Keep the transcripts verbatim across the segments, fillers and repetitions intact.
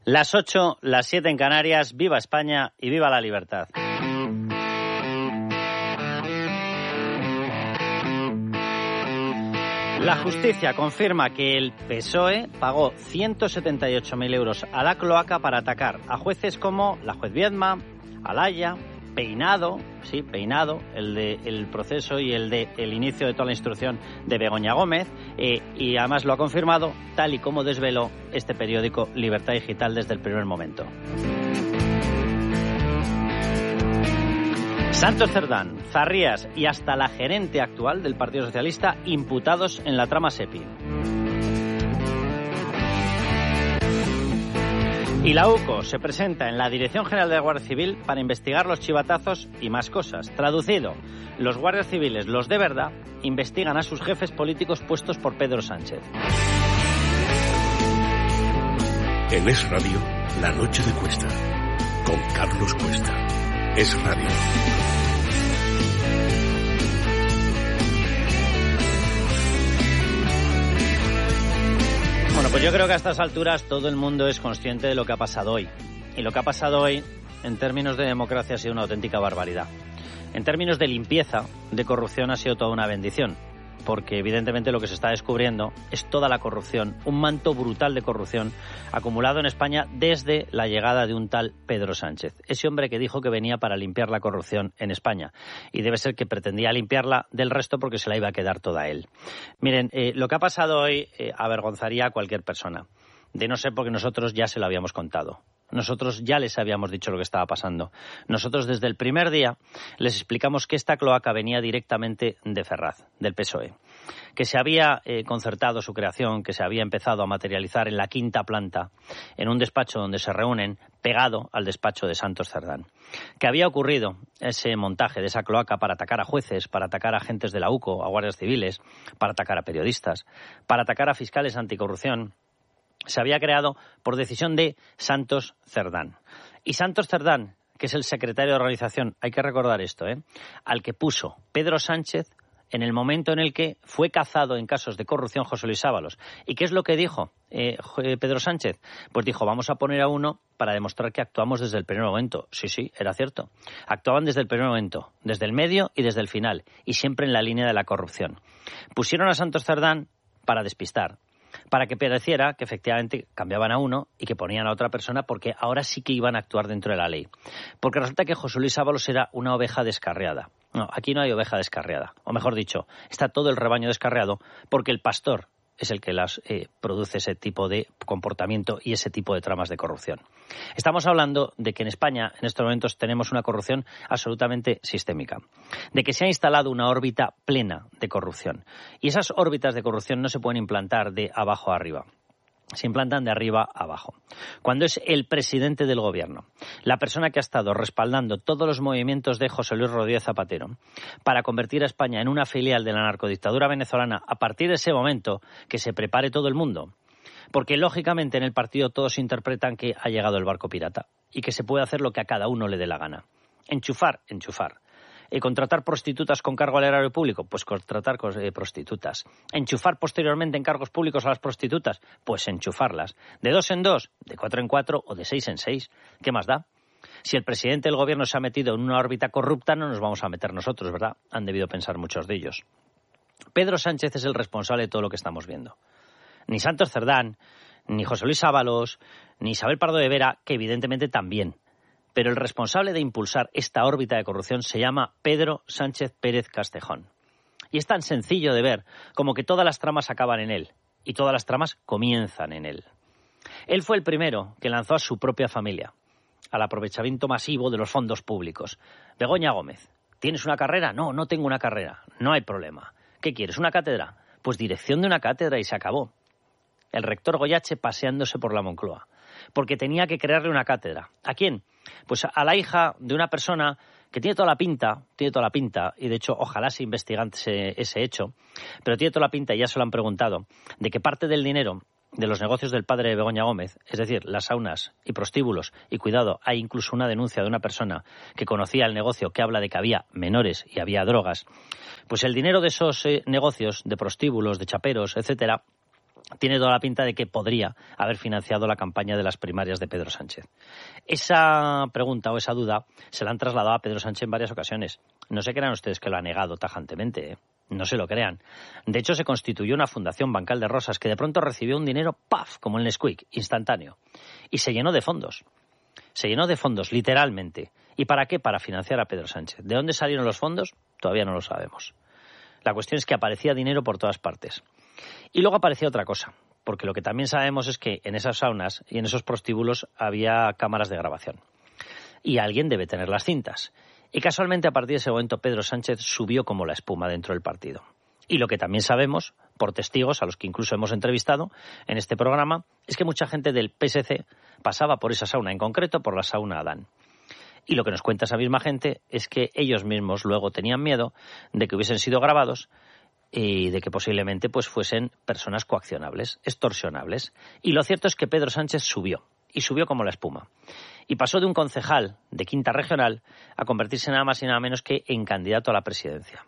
Las ocho, las siete en Canarias. Viva España y viva la libertad. La justicia confirma que el P S O E pagó ciento setenta y ocho mil euros a la cloaca para atacar a jueces como la juez Viedma, Alaya, Peinado, sí, Peinado, el de el proceso y el de el inicio de toda la instrucción de Begoña Gómez, eh, y además lo ha confirmado tal y como desveló este periódico Libertad Digital desde el primer momento. Santos Cerdán, Zarrías y hasta la gerente actual del Partido Socialista imputados en la trama SEPI. Y la U C O se presenta en la Dirección General de la Guardia Civil para investigar los chivatazos y más cosas. Traducido, los guardias civiles, los de verdad, investigan a sus jefes políticos puestos por Pedro Sánchez. En Es Radio, La Noche de Cuesta, con Carlos Cuesta. Es Radio. Bueno, pues yo creo que a estas alturas todo el mundo es consciente de lo que ha pasado hoy. Y lo que ha pasado hoy, en términos de democracia, ha sido una auténtica barbaridad. En términos de limpieza, de corrupción, ha sido toda una bendición. Porque evidentemente lo que se está descubriendo es toda la corrupción, un manto brutal de corrupción acumulado en España desde la llegada de un tal Pedro Sánchez. Ese hombre que dijo que venía para limpiar la corrupción en España. Y debe ser que pretendía limpiarla del resto porque se la iba a quedar toda a él. Miren, eh, lo que ha pasado hoy eh, avergonzaría a cualquier persona. De no ser porque nosotros ya se lo habíamos contado. Nosotros ya les habíamos dicho lo que estaba pasando. Nosotros desde el primer día les explicamos que esta cloaca venía directamente de Ferraz, del P S O E. Que se había eh, concertado su creación, que se había empezado a materializar en la quinta planta, en un despacho donde se reúnen, pegado al despacho de Santos Cerdán. Que había ocurrido ese montaje de esa cloaca para atacar a jueces, para atacar a agentes de la U C O, a guardias civiles, para atacar a periodistas, para atacar a fiscales anticorrupción. Se había creado por decisión de Santos Cerdán. Y Santos Cerdán, que es el secretario de organización, hay que recordar esto, ¿eh? al que puso Pedro Sánchez en el momento en el que fue cazado en casos de corrupción José Luis Ábalos. ¿Y qué es lo que dijo eh, Pedro Sánchez? Pues dijo, vamos a poner a uno para demostrar que actuamos desde el primer momento. Sí, sí, era cierto. Actuaban desde el primer momento, desde el medio y desde el final, y siempre en la línea de la corrupción. Pusieron a Santos Cerdán para despistar, para que pareciera que efectivamente cambiaban a uno y que ponían a otra persona porque ahora sí que iban a actuar dentro de la ley. Porque resulta que José Luis Ábalos era una oveja descarriada. No, aquí no hay oveja descarriada. O mejor dicho, está todo el rebaño descarriado porque el pastor es el que las eh, produce ese tipo de comportamiento y ese tipo de tramas de corrupción. Estamos hablando de que en España en estos momentos tenemos una corrupción absolutamente sistémica, de que se ha instalado una órbita plena de corrupción. Y esas órbitas de corrupción no se pueden implantar de abajo a arriba. Se implantan de arriba a abajo. Cuando es el presidente del gobierno, la persona que ha estado respaldando todos los movimientos de José Luis Rodríguez Zapatero para convertir a España en una filial de la narcodictadura venezolana, a partir de ese momento que se prepare todo el mundo. Porque lógicamente en el partido todos interpretan que ha llegado el barco pirata y que se puede hacer lo que a cada uno le dé la gana. Enchufar, enchufar. Eh, ¿Contratar prostitutas con cargo al erario público? Pues contratar eh, prostitutas. ¿Enchufar posteriormente en cargos públicos a las prostitutas? Pues enchufarlas. ¿De dos en dos? ¿De cuatro en cuatro? ¿O de seis en seis? ¿Qué más da? Si el presidente del gobierno se ha metido en una órbita corrupta, no nos vamos a meter nosotros, ¿verdad? Han debido pensar muchos de ellos. Pedro Sánchez es el responsable de todo lo que estamos viendo. Ni Santos Cerdán, ni José Luis Ábalos, ni Isabel Pardo de Vera, que evidentemente también. Pero el responsable de impulsar esta órbita de corrupción se llama Pedro Sánchez Pérez Castejón. Y es tan sencillo de ver como que todas las tramas acaban en él y todas las tramas comienzan en él. Él fue el primero que lanzó a su propia familia al aprovechamiento masivo de los fondos públicos. Begoña Gómez, ¿tienes una carrera? No, no tengo una carrera. No hay problema. ¿Qué quieres? ¿Una cátedra? Pues dirección de una cátedra y se acabó. El rector Goyache paseándose por la Moncloa. Porque tenía que crearle una cátedra. ¿A quién? Pues a la hija de una persona que tiene toda la pinta, tiene toda la pinta, y de hecho ojalá se investigase ese hecho, pero tiene toda la pinta, y ya se lo han preguntado, de que parte del dinero de los negocios del padre de Begoña Gómez, es decir, las saunas y prostíbulos, y cuidado, hay incluso una denuncia de una persona que conocía el negocio que habla de que había menores y había drogas, pues el dinero de esos eh, negocios, de prostíbulos, de chaperos, etcétera, tiene toda la pinta de que podría haber financiado la campaña de las primarias de Pedro Sánchez. Esa pregunta o esa duda se la han trasladado a Pedro Sánchez en varias ocasiones. No se crean ustedes que lo ha negado tajantemente, ¿eh? No se lo crean. De hecho, se constituyó una fundación Bancal de Rosas que de pronto recibió un dinero, ¡paf!, como el Nesquik, instantáneo. Y se llenó de fondos. Se llenó de fondos, literalmente. ¿Y para qué? Para financiar a Pedro Sánchez. ¿De dónde salieron los fondos? Todavía no lo sabemos. La cuestión es que aparecía dinero por todas partes. Y luego aparecía otra cosa, porque lo que también sabemos es que en esas saunas y en esos prostíbulos había cámaras de grabación. Y alguien debe tener las cintas. Y casualmente a partir de ese momento Pedro Sánchez subió como la espuma dentro del partido. Y lo que también sabemos, por testigos a los que incluso hemos entrevistado en este programa, es que mucha gente del P S C pasaba por esa sauna, en concreto por la sauna Adán. Y lo que nos cuenta esa misma gente es que ellos mismos luego tenían miedo de que hubiesen sido grabados y de que posiblemente pues fuesen personas coaccionables, extorsionables. Y lo cierto es que Pedro Sánchez subió, y subió como la espuma. Y pasó de un concejal de Quinta Regional a convertirse nada más y nada menos que en candidato a la presidencia.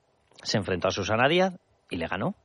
Se enfrentó a Susana Díaz y le ganó.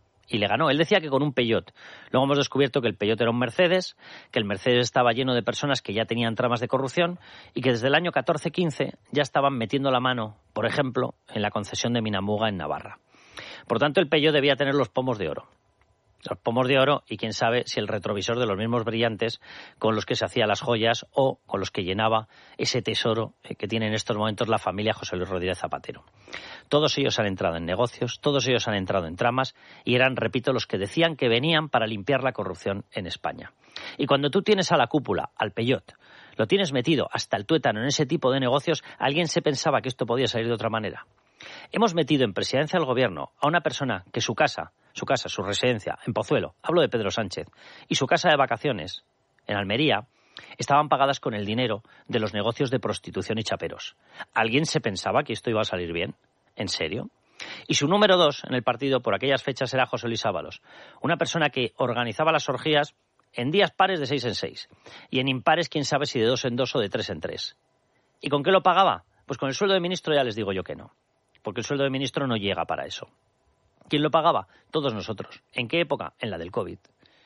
Y le ganó. Él decía que con un Peugeot. Luego hemos descubierto que el Peugeot era un Mercedes, que el Mercedes estaba lleno de personas que ya tenían tramas de corrupción y que desde el año catorce quince ya estaban metiendo la mano, por ejemplo, en la concesión de Minamuga en Navarra. Por tanto, el Peugeot debía tener los pomos de oro. Los pomos de oro y quién sabe si el retrovisor de los mismos brillantes con los que se hacía las joyas o con los que llenaba ese tesoro que tiene en estos momentos la familia José Luis Rodríguez Zapatero. Todos ellos han entrado en negocios, todos ellos han entrado en tramas y eran, repito, los que decían que venían para limpiar la corrupción en España. Y cuando tú tienes a la cúpula, al Peugeot, lo tienes metido hasta el tuétano en ese tipo de negocios, ¿alguien se pensaba que esto podía salir de otra manera? Hemos metido en presidencia del gobierno a una persona que su casa, su casa, su residencia, en Pozuelo, hablo de Pedro Sánchez, y su casa de vacaciones, en Almería, estaban pagadas con el dinero de los negocios de prostitución y chaperos. ¿Alguien se pensaba que esto iba a salir bien? ¿En serio? Y su número dos en el partido por aquellas fechas era José Luis Ábalos, una persona que organizaba las orgías en días pares de seis en seis, y en impares quién sabe si de dos en dos o de tres en tres. ¿Y con qué lo pagaba? Pues con el sueldo de ministro ya les digo yo que no, porque el sueldo de ministro no llega para eso. ¿Quién lo pagaba? Todos nosotros. ¿En qué época? En la del COVID.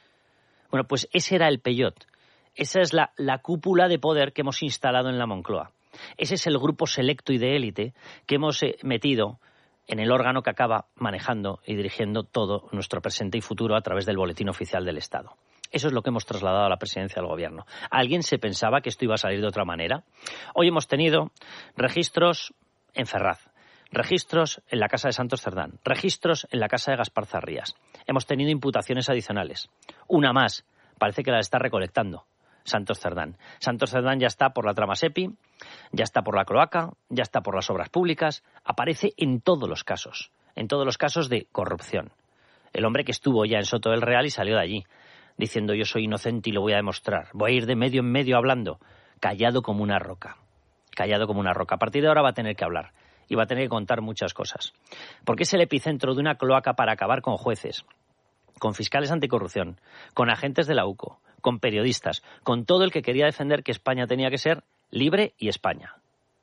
Bueno, pues ese era el Peugeot. Esa es la, la cúpula de poder que hemos instalado en la Moncloa. Ese es el grupo selecto y de élite que hemos eh, metido en el órgano que acaba manejando y dirigiendo todo nuestro presente y futuro a través del Boletín Oficial del Estado. Eso es lo que hemos trasladado a la presidencia del gobierno. ¿Alguien se pensaba que esto iba a salir de otra manera? Hoy hemos tenido registros en Ferraz, registros en la casa de Santos Cerdán, registros en la casa de Gaspar Zarrías. Hemos tenido imputaciones adicionales. Una más, parece que la está recolectando Santos Cerdán. Santos Cerdán ya está por la trama SEPI, ya está por la cloaca, ya está por las obras públicas. Aparece en todos los casos, en todos los casos de corrupción. El hombre que estuvo ya en Soto del Real y salió de allí, diciendo yo soy inocente y lo voy a demostrar. Voy a ir de medio en medio hablando, callado como una roca. Callado como una roca. A partir de ahora va a tener que hablar. Y va a tener que contar muchas cosas. Porque es el epicentro de una cloaca para acabar con jueces, con fiscales anticorrupción, con agentes de la U C O, con periodistas, con todo el que quería defender que España tenía que ser libre y España.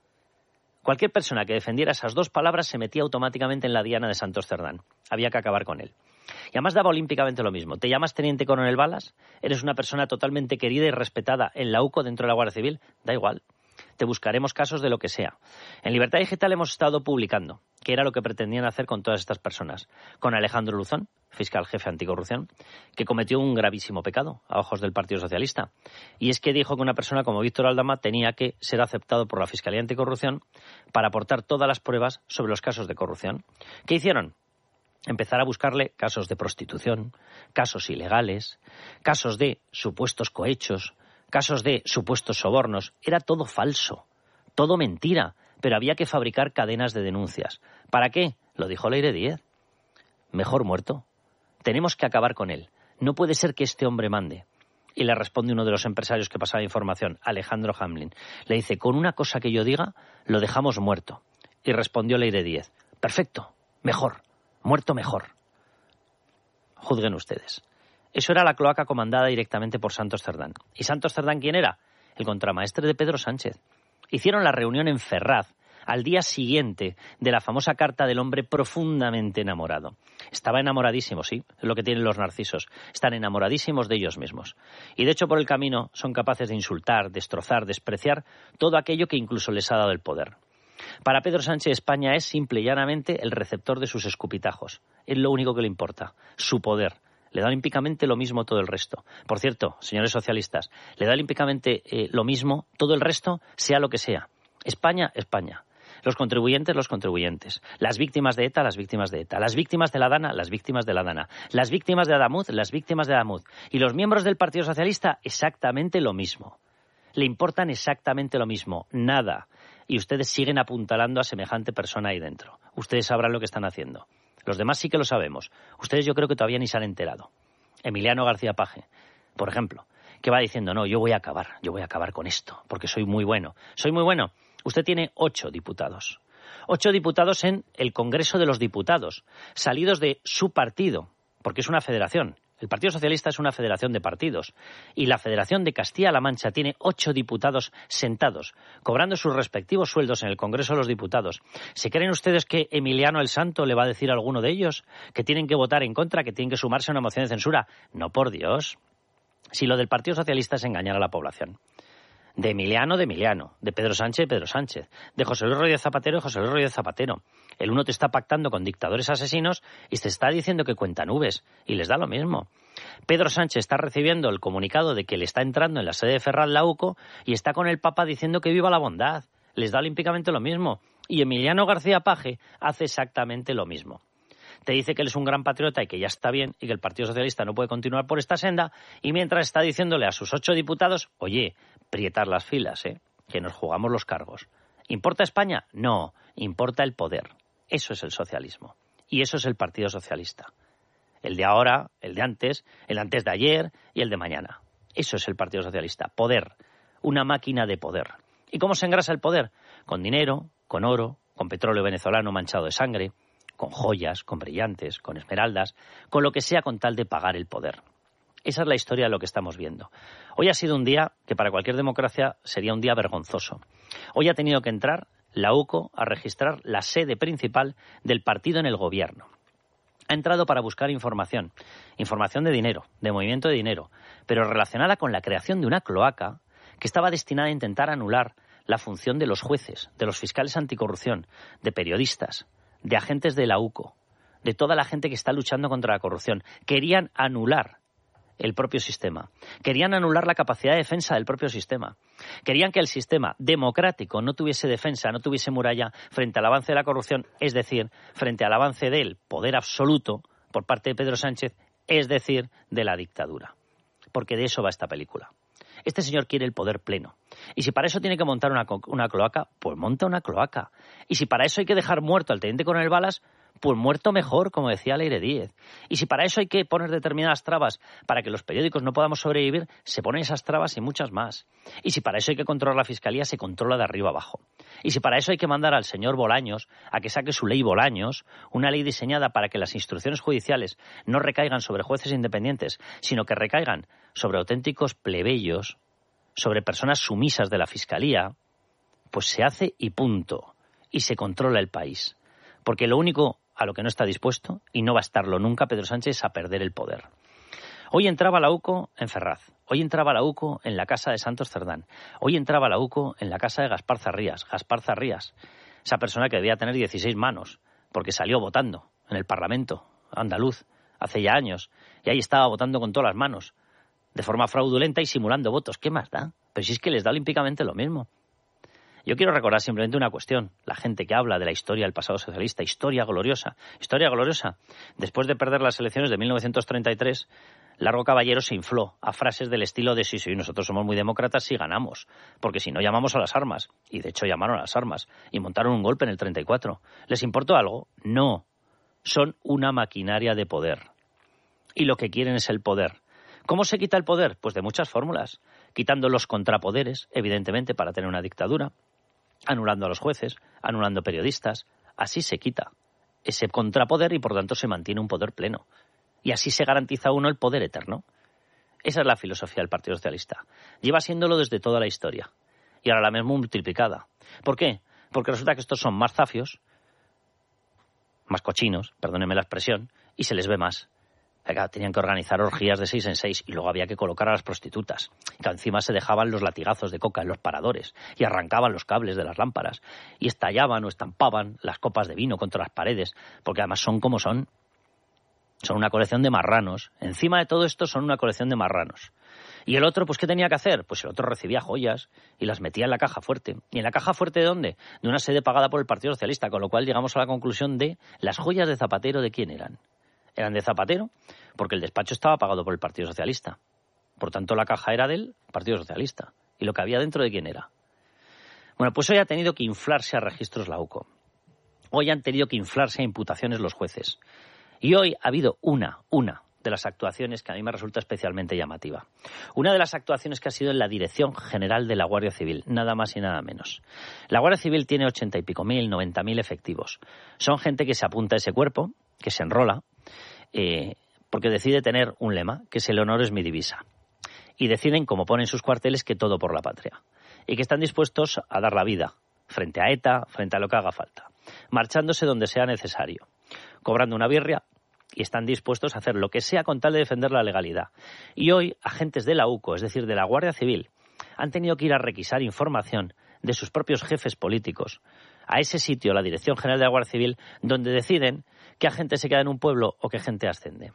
Cualquier persona que defendiera esas dos palabras se metía automáticamente en la diana de Santos Cerdán. Había que acabar con él. Y además daba olímpicamente lo mismo. ¿Te llamas Teniente Coronel Balas? ¿Eres una persona totalmente querida y respetada en la U C O dentro de la Guardia Civil? Da igual. Te buscaremos casos de lo que sea. En Libertad Digital hemos estado publicando qué era lo que pretendían hacer con todas estas personas. Con Alejandro Luzón, fiscal jefe anticorrupción, que cometió un gravísimo pecado a ojos del Partido Socialista. Y es que dijo que una persona como Víctor Aldama tenía que ser aceptado por la Fiscalía Anticorrupción para aportar todas las pruebas sobre los casos de corrupción. ¿Qué hicieron? Empezar a buscarle casos de prostitución, casos ilegales, casos de supuestos cohechos, casos de supuestos sobornos. Era todo falso, todo mentira, pero había que fabricar cadenas de denuncias. ¿Para qué? Lo dijo Leire Díez. Mejor muerto. Tenemos que acabar con él. No puede ser que este hombre mande. Y le responde uno de los empresarios que pasaba información, Alejandro Hamlin. Le dice, con una cosa que yo diga, lo dejamos muerto. Y respondió Leire Díez, perfecto, mejor, muerto mejor. Juzguen ustedes. Eso era la cloaca comandada directamente por Santos Cerdán. ¿Y Santos Cerdán quién era? El contramaestre de Pedro Sánchez. Hicieron la reunión en Ferraz, al día siguiente de la famosa carta del hombre profundamente enamorado. Estaba enamoradísimo, sí, es lo que tienen los narcisos. Están enamoradísimos de ellos mismos. Y de hecho, por el camino, son capaces de insultar, destrozar, despreciar todo aquello que incluso les ha dado el poder. Para Pedro Sánchez, España es simple y llanamente el receptor de sus escupitajos. Es lo único que le importa, su poder. Le da olímpicamente lo mismo todo el resto. Por cierto, señores socialistas, le da olímpicamente eh, lo mismo todo el resto, sea lo que sea. España, España. Los contribuyentes, los contribuyentes. Las víctimas de ETA, las víctimas de ETA. Las víctimas de la DANA, las víctimas de la DANA. Las víctimas de Adamuz, las víctimas de Adamuz. Y los miembros del Partido Socialista, exactamente lo mismo. Le importan exactamente lo mismo. Nada. Y ustedes siguen apuntalando a semejante persona ahí dentro. Ustedes sabrán lo que están haciendo. Los demás sí que lo sabemos. Ustedes yo creo que todavía ni se han enterado. Emiliano García Paje, por ejemplo, que va diciendo, no, yo voy a acabar, yo voy a acabar con esto, porque soy muy bueno. Soy muy bueno. Usted tiene ocho diputados. Ocho diputados en el Congreso de los Diputados, salidos de su partido, porque es una federación. El Partido Socialista es una federación de partidos. Y la Federación de Castilla-La Mancha tiene ocho diputados sentados, cobrando sus respectivos sueldos en el Congreso de los Diputados. ¿Se creen ustedes que Emiliano el Santo le va a decir a alguno de ellos que tienen que votar en contra, que tienen que sumarse a una moción de censura? No, por Dios. Si lo del Partido Socialista es engañar a la población. De Emiliano, de Emiliano. De Pedro Sánchez, de Pedro Sánchez. De José Luis Rodríguez Zapatero, de José Luis Rodríguez Zapatero. El uno te está pactando con dictadores asesinos y te está diciendo que cuenta nubes. Y les da lo mismo. Pedro Sánchez está recibiendo el comunicado de que le está entrando en la sede de Ferraz la U C O y está con el Papa diciendo que viva la bondad. Les da olímpicamente lo mismo. Y Emiliano García Paje hace exactamente lo mismo. Te dice que él es un gran patriota y que ya está bien y que el Partido Socialista no puede continuar por esta senda, y mientras está diciéndole a sus ocho diputados, oye, prietar las filas, ¿eh? Que nos jugamos los cargos. ¿Importa España? No, importa el poder. Eso es el socialismo. Y eso es el Partido Socialista. El de ahora, el de antes, el de antes de ayer y el de mañana. Eso es el Partido Socialista. Poder. Una máquina de poder. ¿Y cómo se engrasa el poder? Con dinero, con oro, con petróleo venezolano manchado de sangre, con joyas, con brillantes, con esmeraldas, con lo que sea con tal de pagar el poder. Esa es la historia de lo que estamos viendo. Hoy ha sido un día que para cualquier democracia sería un día vergonzoso. Hoy ha tenido que entrar la U C O a registrar la sede principal del partido en el gobierno. Ha entrado para buscar información, información de dinero, de movimiento de dinero, pero relacionada con la creación de una cloaca que estaba destinada a intentar anular la función de los jueces, de los fiscales anticorrupción, de periodistas, de agentes de la U C O, de toda la gente que está luchando contra la corrupción. Querían anular el propio sistema. Querían anular la capacidad de defensa del propio sistema. Querían que el sistema democrático no tuviese defensa, no tuviese muralla frente al avance de la corrupción, es decir, frente al avance del poder absoluto por parte de Pedro Sánchez, es decir, de la dictadura. Porque de eso va esta película. Este señor quiere el poder pleno. Y si para eso tiene que montar una, una cloaca, pues monta una cloaca. Y si para eso hay que dejar muerto al teniente coronel Balas, pues muerto mejor, como decía Leire Díez. Y si para eso hay que poner determinadas trabas para que los periódicos no podamos sobrevivir, se ponen esas trabas y muchas más. Y si para eso hay que controlar la Fiscalía, se controla de arriba abajo. Y si para eso hay que mandar al señor Bolaños a que saque su ley Bolaños, una ley diseñada para que las instrucciones judiciales no recaigan sobre jueces independientes, sino que recaigan sobre auténticos plebeyos, sobre personas sumisas de la Fiscalía, pues se hace y punto. Y se controla el país. Porque lo único a lo que no está dispuesto, y no va a estarlo nunca Pedro Sánchez, es a perder el poder. Hoy entraba la U C O en Ferraz. Hoy entraba la U C O en la casa de Santos Cerdán. Hoy entraba la U C O en la casa de Gaspar Zarrías. Gaspar Zarrías, esa persona que debía tener dieciséis manos, porque salió votando en el Parlamento andaluz hace ya años. Y ahí estaba votando con todas las manos, de forma fraudulenta y simulando votos. ¿Qué más da? Pero si es que les da olímpicamente lo mismo. Yo quiero recordar simplemente una cuestión. La gente que habla de la historia del pasado socialista, historia gloriosa, historia gloriosa. Después de perder las elecciones de mil novecientos treinta y tres, Largo Caballero se infló a frases del estilo de sí, sí, nosotros somos muy demócratas si ganamos, porque si no llamamos a las armas. Y de hecho llamaron a las armas y montaron un golpe en el treinta y cuatro. ¿Les importó algo? No. Son una maquinaria de poder. Y lo que quieren es el poder. ¿Cómo se quita el poder? Pues de muchas fórmulas. Quitando los contrapoderes, evidentemente, para tener una dictadura. Anulando a los jueces, anulando periodistas. Así se quita ese contrapoder y por tanto se mantiene un poder pleno. Y así se garantiza uno el poder eterno. Esa es la filosofía del Partido Socialista. Lleva siéndolo desde toda la historia. Y ahora la misma multiplicada. ¿Por qué? porque resulta que estos son más zafios, más cochinos, perdónenme la expresión, y se les ve más. Claro, tenían que organizar orgías de seis en seis y luego había que colocar a las prostitutas. Que encima se dejaban los latigazos de coca en los paradores y arrancaban los cables de las lámparas y estallaban o estampaban las copas de vino contra las paredes, porque además son como son. Son una colección de marranos. Encima de todo esto son una colección de marranos. Y el otro, pues, ¿qué tenía que hacer? Pues el otro recibía joyas y las metía en la caja fuerte. ¿Y en la caja fuerte de dónde? De una sede pagada por el Partido Socialista, con lo cual llegamos a la conclusión de las joyas de Zapatero, ¿de quién eran? Eran de Zapatero, porque el despacho estaba pagado por el Partido Socialista. Por tanto, la caja era del Partido Socialista. ¿Y lo que había dentro de quién era? Bueno, pues hoy ha tenido que inflarse a registros la U C O. Hoy han tenido que inflarse a imputaciones los jueces. Y hoy ha habido una, una de las actuaciones que a mí me resulta especialmente llamativa. Una de las actuaciones que ha sido en la Dirección General de la Guardia Civil, nada más y nada menos. La Guardia Civil tiene ochenta y pico mil, noventa mil efectivos. Son gente que se apunta a ese cuerpo, que se enrola, eh, porque decide tener un lema, que es el honor es mi divisa. Y deciden, como ponen sus cuarteles, que todo por la patria. Y que están dispuestos a dar la vida, frente a ETA, frente a lo que haga falta. Marchándose donde sea necesario. Cobrando una birria, y están dispuestos a hacer lo que sea con tal de defender la legalidad. Y hoy, agentes de la U C O, es decir, de la Guardia Civil, han tenido que ir a requisar información de sus propios jefes políticos a ese sitio, la Dirección General de la Guardia Civil, donde deciden qué agente se queda en un pueblo o qué gente ascende.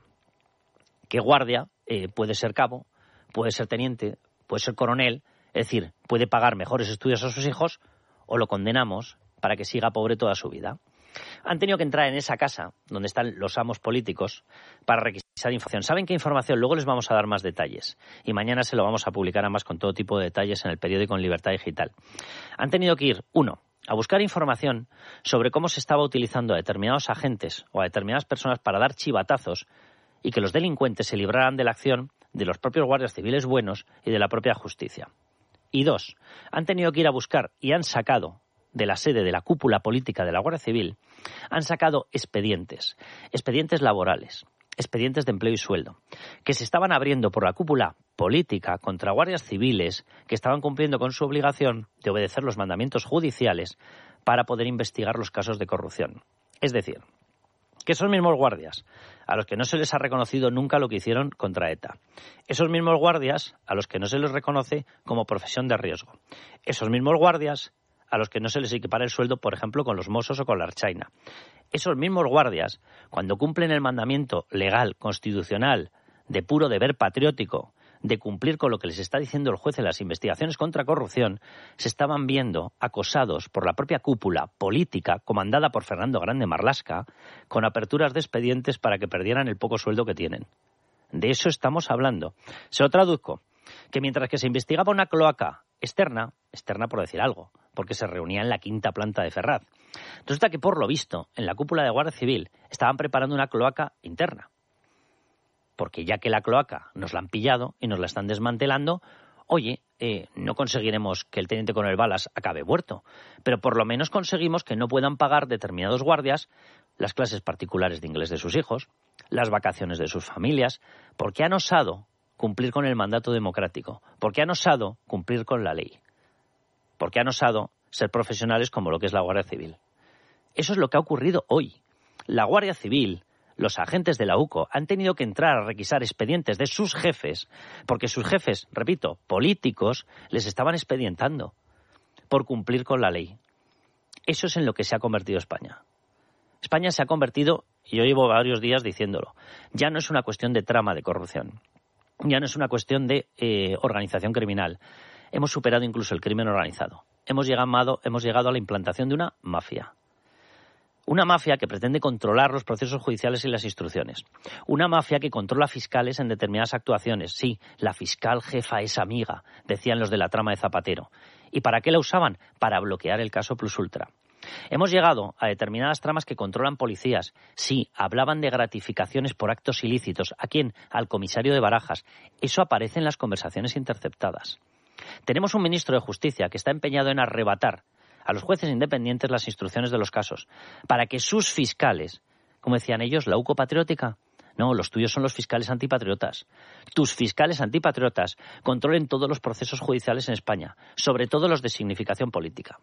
Qué guardia eh, puede ser cabo, puede ser teniente, puede ser coronel, es decir, puede pagar mejores estudios a sus hijos o lo condenamos para que siga pobre toda su vida. Han tenido que entrar en esa casa donde están los amos políticos para requisar información. ¿Saben qué información? Luego les vamos a dar más detalles. Y mañana se lo vamos a publicar además con todo tipo de detalles en el periódico en Libertad Digital. Han tenido que ir, uno, a buscar información sobre cómo se estaba utilizando a determinados agentes o a determinadas personas para dar chivatazos y que los delincuentes se libraran de la acción de los propios guardias civiles buenos y de la propia justicia. Y dos, han tenido que ir a buscar y han sacado de la sede de la cúpula política de la Guardia Civil, han sacado expedientes, expedientes laborales, expedientes de empleo y sueldo, que se estaban abriendo por la cúpula política contra guardias civiles que estaban cumpliendo con su obligación de obedecer los mandamientos judiciales para poder investigar los casos de corrupción. Es decir, que esos mismos guardias, a los que no se les ha reconocido nunca lo que hicieron contra ETA, esos mismos guardias a los que no se les reconoce como profesión de riesgo, esos mismos guardias a los que no se les equipara el sueldo, por ejemplo, con los Mossos o con la Ertzaina. Esos mismos guardias, cuando cumplen el mandamiento legal, constitucional, de puro deber patriótico, de cumplir con lo que les está diciendo el juez en las investigaciones contra corrupción, se estaban viendo acosados por la propia cúpula política, comandada por Fernando Grande Marlaska, con aperturas de expedientes para que perdieran el poco sueldo que tienen. De eso estamos hablando. Se lo traduzco, que mientras que se investigaba una cloaca externa, externa por decir algo, porque se reunía en la quinta planta de Ferraz. Resulta que, por lo visto, en la cúpula de Guardia Civil estaban preparando una cloaca interna. Porque ya que la cloaca nos la han pillado y nos la están desmantelando, oye, eh, no conseguiremos que el teniente coronel Balas acabe muerto, pero por lo menos conseguimos que no puedan pagar determinados guardias las clases particulares de inglés de sus hijos, las vacaciones de sus familias, porque han osado cumplir con el mandato democrático, porque han osado cumplir con la ley, porque han osado ser profesionales como lo que es la Guardia Civil. Eso es lo que ha ocurrido hoy. La Guardia Civil, los agentes de la U C O, han tenido que entrar a requisar expedientes de sus jefes, porque sus jefes, repito, políticos, les estaban expedientando por cumplir con la ley. Eso es en lo que se ha convertido España. España se ha convertido, y yo llevo varios días diciéndolo, ya no es una cuestión de trama de corrupción, ya no es una cuestión de eh, organización criminal. Hemos superado incluso el crimen organizado. Hemos llegado, hemos llegado a la implantación de una mafia. Una mafia que pretende controlar los procesos judiciales y las instrucciones. Una mafia que controla fiscales en determinadas actuaciones. Sí, la fiscal jefa es amiga, decían los de la trama de Zapatero. ¿Y para qué la usaban? Para bloquear el caso Plus Ultra. Hemos llegado a determinadas tramas que controlan policías. Sí, hablaban de gratificaciones por actos ilícitos. ¿A quién? Al comisario de Barajas. Eso aparece en las conversaciones interceptadas. Tenemos un ministro de Justicia que está empeñado en arrebatar a los jueces independientes las instrucciones de los casos, para que sus fiscales, como decían ellos, la U C O patriótica, no, los tuyos son los fiscales antipatriotas. Tus fiscales antipatriotas controlen todos los procesos judiciales en España, sobre todo los de significación política.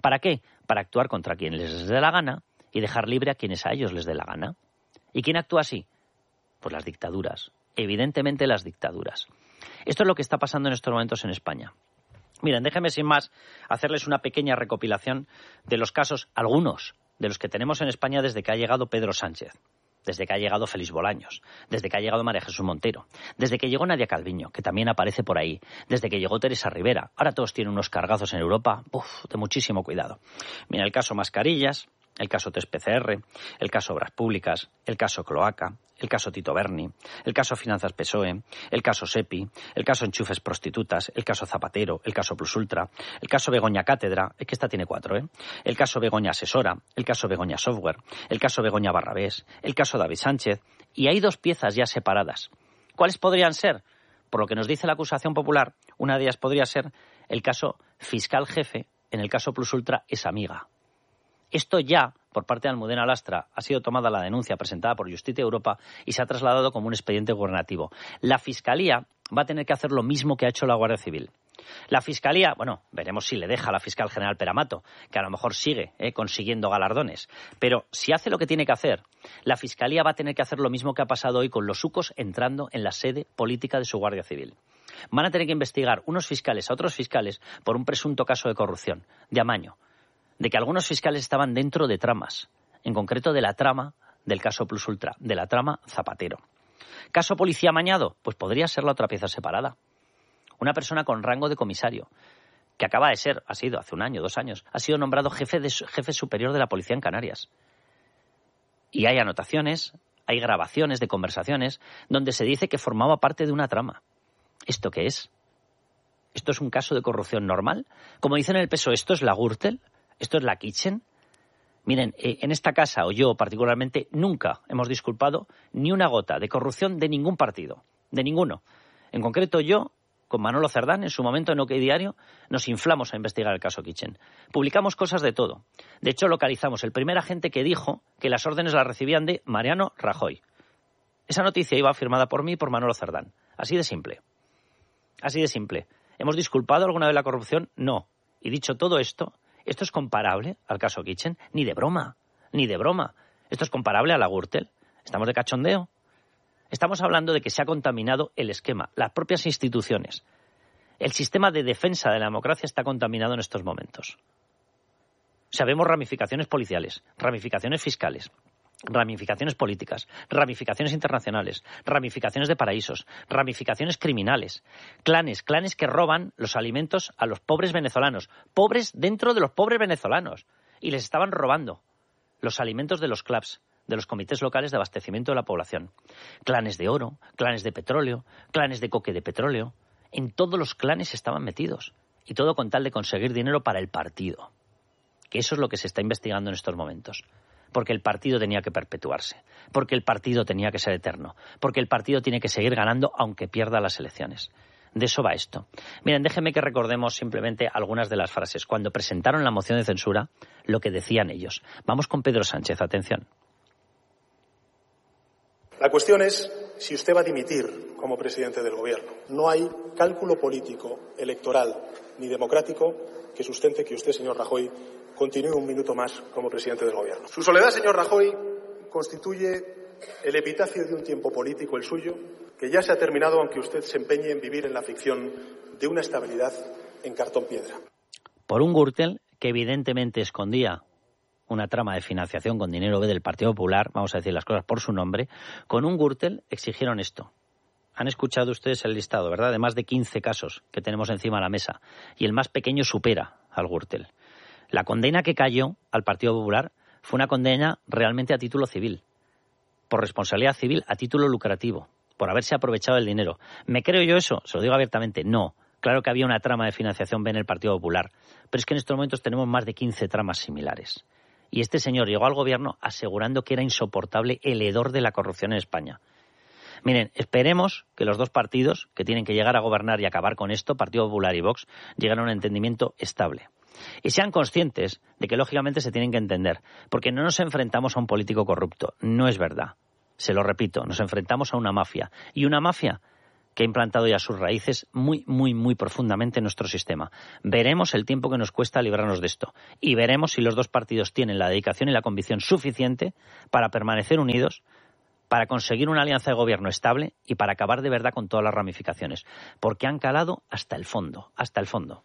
¿Para qué? Para actuar contra quien les dé la gana y dejar libre a quienes a ellos les dé la gana. ¿Y quién actúa así? Pues las dictaduras. Evidentemente las dictaduras. Esto es lo que está pasando en estos momentos en España. Miren, déjenme sin más hacerles una pequeña recopilación de los casos, algunos de los que tenemos en España desde que ha llegado Pedro Sánchez, desde que ha llegado Félix Bolaños, desde que ha llegado María Jesús Montero, desde que llegó Nadia Calviño, que también aparece por ahí, desde que llegó Teresa Rivera. Ahora todos tienen unos cargazos en Europa, uf, de muchísimo cuidado. Mira, el caso Mascarillas, el caso test P C R, el caso Obras Públicas, el caso Cloaca, el caso Tito Berni, el caso Finanzas P S O E, el caso SEPI, el caso Enchufes Prostitutas, el caso Zapatero, el caso Plus Ultra, el caso Begoña Cátedra, es que esta tiene cuatro, ¿eh? El caso Begoña Asesora, el caso Begoña Software, el caso Begoña Barrabés, el caso David Sánchez, y hay dos piezas ya separadas. ¿Cuáles podrían ser? Por lo que nos dice la acusación popular, una de ellas podría ser el caso Fiscal Jefe, en el caso Plus Ultra es amiga. Esto ya, por parte de Almudena Lastra, ha sido tomada la denuncia presentada por Justicia Europa y se ha trasladado como un expediente gubernativo. La Fiscalía va a tener que hacer lo mismo que ha hecho la Guardia Civil. La Fiscalía, bueno, veremos si le deja a la fiscal general Peramato, que a lo mejor sigue eh, consiguiendo galardones, pero si hace lo que tiene que hacer, la Fiscalía va a tener que hacer lo mismo que ha pasado hoy con los ucos entrando en la sede política de su Guardia Civil. Van a tener que investigar unos fiscales a otros fiscales por un presunto caso de corrupción, de amaño, de que algunos fiscales estaban dentro de tramas, en concreto de la trama del caso Plus Ultra, de la trama Zapatero. ¿Caso policía amañado? Pues podría ser la otra pieza separada. Una persona con rango de comisario, que acaba de ser, ha sido hace un año, dos años, ha sido nombrado jefe, de, jefe superior de la policía en Canarias. Y hay anotaciones, hay grabaciones de conversaciones donde se dice que formaba parte de una trama. ¿Esto qué es? ¿Esto es un caso de corrupción normal? Como dicen en el P S O E, ¿esto es la Gürtel? ¿Esto es la Kitchen? Miren, eh, en esta casa, o yo particularmente, nunca hemos disculpado ni una gota de corrupción de ningún partido, de ninguno. En concreto yo, con Manolo Cerdán, en su momento en OK Diario, nos inflamos a investigar el caso Kitchen. Publicamos cosas de todo. De hecho, localizamos el primer agente que dijo que las órdenes las recibían de Mariano Rajoy. Esa noticia iba firmada por mí y por Manolo Cerdán. Así de simple. Así de simple. ¿Hemos disculpado alguna vez la corrupción? No. Y dicho todo esto, ¿esto es comparable al caso Kitchen? Ni de broma, ni de broma. ¿Esto es comparable a la Gürtel? ¿Estamos de cachondeo? Estamos hablando de que se ha contaminado el esquema, las propias instituciones. El sistema de defensa de la democracia está contaminado en estos momentos. Sabemos ramificaciones policiales, ramificaciones fiscales, ramificaciones políticas, ramificaciones internacionales, ramificaciones de paraísos, ramificaciones criminales, clanes, clanes que roban los alimentos a los pobres venezolanos, pobres dentro de los pobres venezolanos, y les estaban robando los alimentos de los C L A Ps, de los comités locales de abastecimiento de la población. Clanes de oro, clanes de petróleo, clanes de coque de petróleo. En todos los clanes estaban metidos, y todo con tal de conseguir dinero para el partido. Que eso es lo que se está investigando en estos momentos. Porque el partido tenía que perpetuarse, porque el partido tenía que ser eterno, porque el partido tiene que seguir ganando aunque pierda las elecciones. De eso va esto. Miren, déjenme que recordemos simplemente algunas de las frases. Cuando presentaron la moción de censura, lo que decían ellos. Vamos con Pedro Sánchez, atención. La cuestión es si usted va a dimitir como presidente del Gobierno. No hay cálculo político, electoral ni democrático que sustente que usted, señor Rajoy, continúe un minuto más como presidente del Gobierno. Su soledad, señor Rajoy, constituye el epitafio de un tiempo político, el suyo, que ya se ha terminado aunque usted se empeñe en vivir en la ficción de una estabilidad en cartón piedra. Por un Gürtel que evidentemente escondía una trama de financiación con dinero B del Partido Popular, vamos a decir las cosas por su nombre, con un Gürtel exigieron esto. Han escuchado ustedes el listado, ¿verdad?, de más de quince casos que tenemos encima de la mesa, y el más pequeño supera al Gürtel. La condena que cayó al Partido Popular fue una condena realmente a título civil, por responsabilidad civil a título lucrativo, por haberse aprovechado del dinero. ¿Me creo yo eso? Se lo digo abiertamente, no. Claro que había una trama de financiación B en el Partido Popular, pero es que en estos momentos tenemos más de quince tramas similares. Y este señor llegó al gobierno asegurando que era insoportable el hedor de la corrupción en España. Miren, esperemos que los dos partidos que tienen que llegar a gobernar y acabar con esto, Partido Popular y Vox, lleguen a un entendimiento estable. Y sean conscientes de que lógicamente se tienen que entender, porque no nos enfrentamos a un político corrupto, no es verdad. Se lo repito, nos enfrentamos a una mafia. Y una mafia que ha implantado ya sus raíces muy, muy, muy profundamente en nuestro sistema. Veremos el tiempo que nos cuesta librarnos de esto y veremos si los dos partidos tienen la dedicación y la convicción suficiente para permanecer unidos, para conseguir una alianza de gobierno estable y para acabar de verdad con todas las ramificaciones, porque han calado hasta el fondo, hasta el fondo.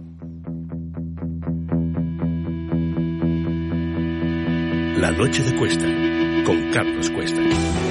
La noche de Cuesta, con Carlos Cuesta.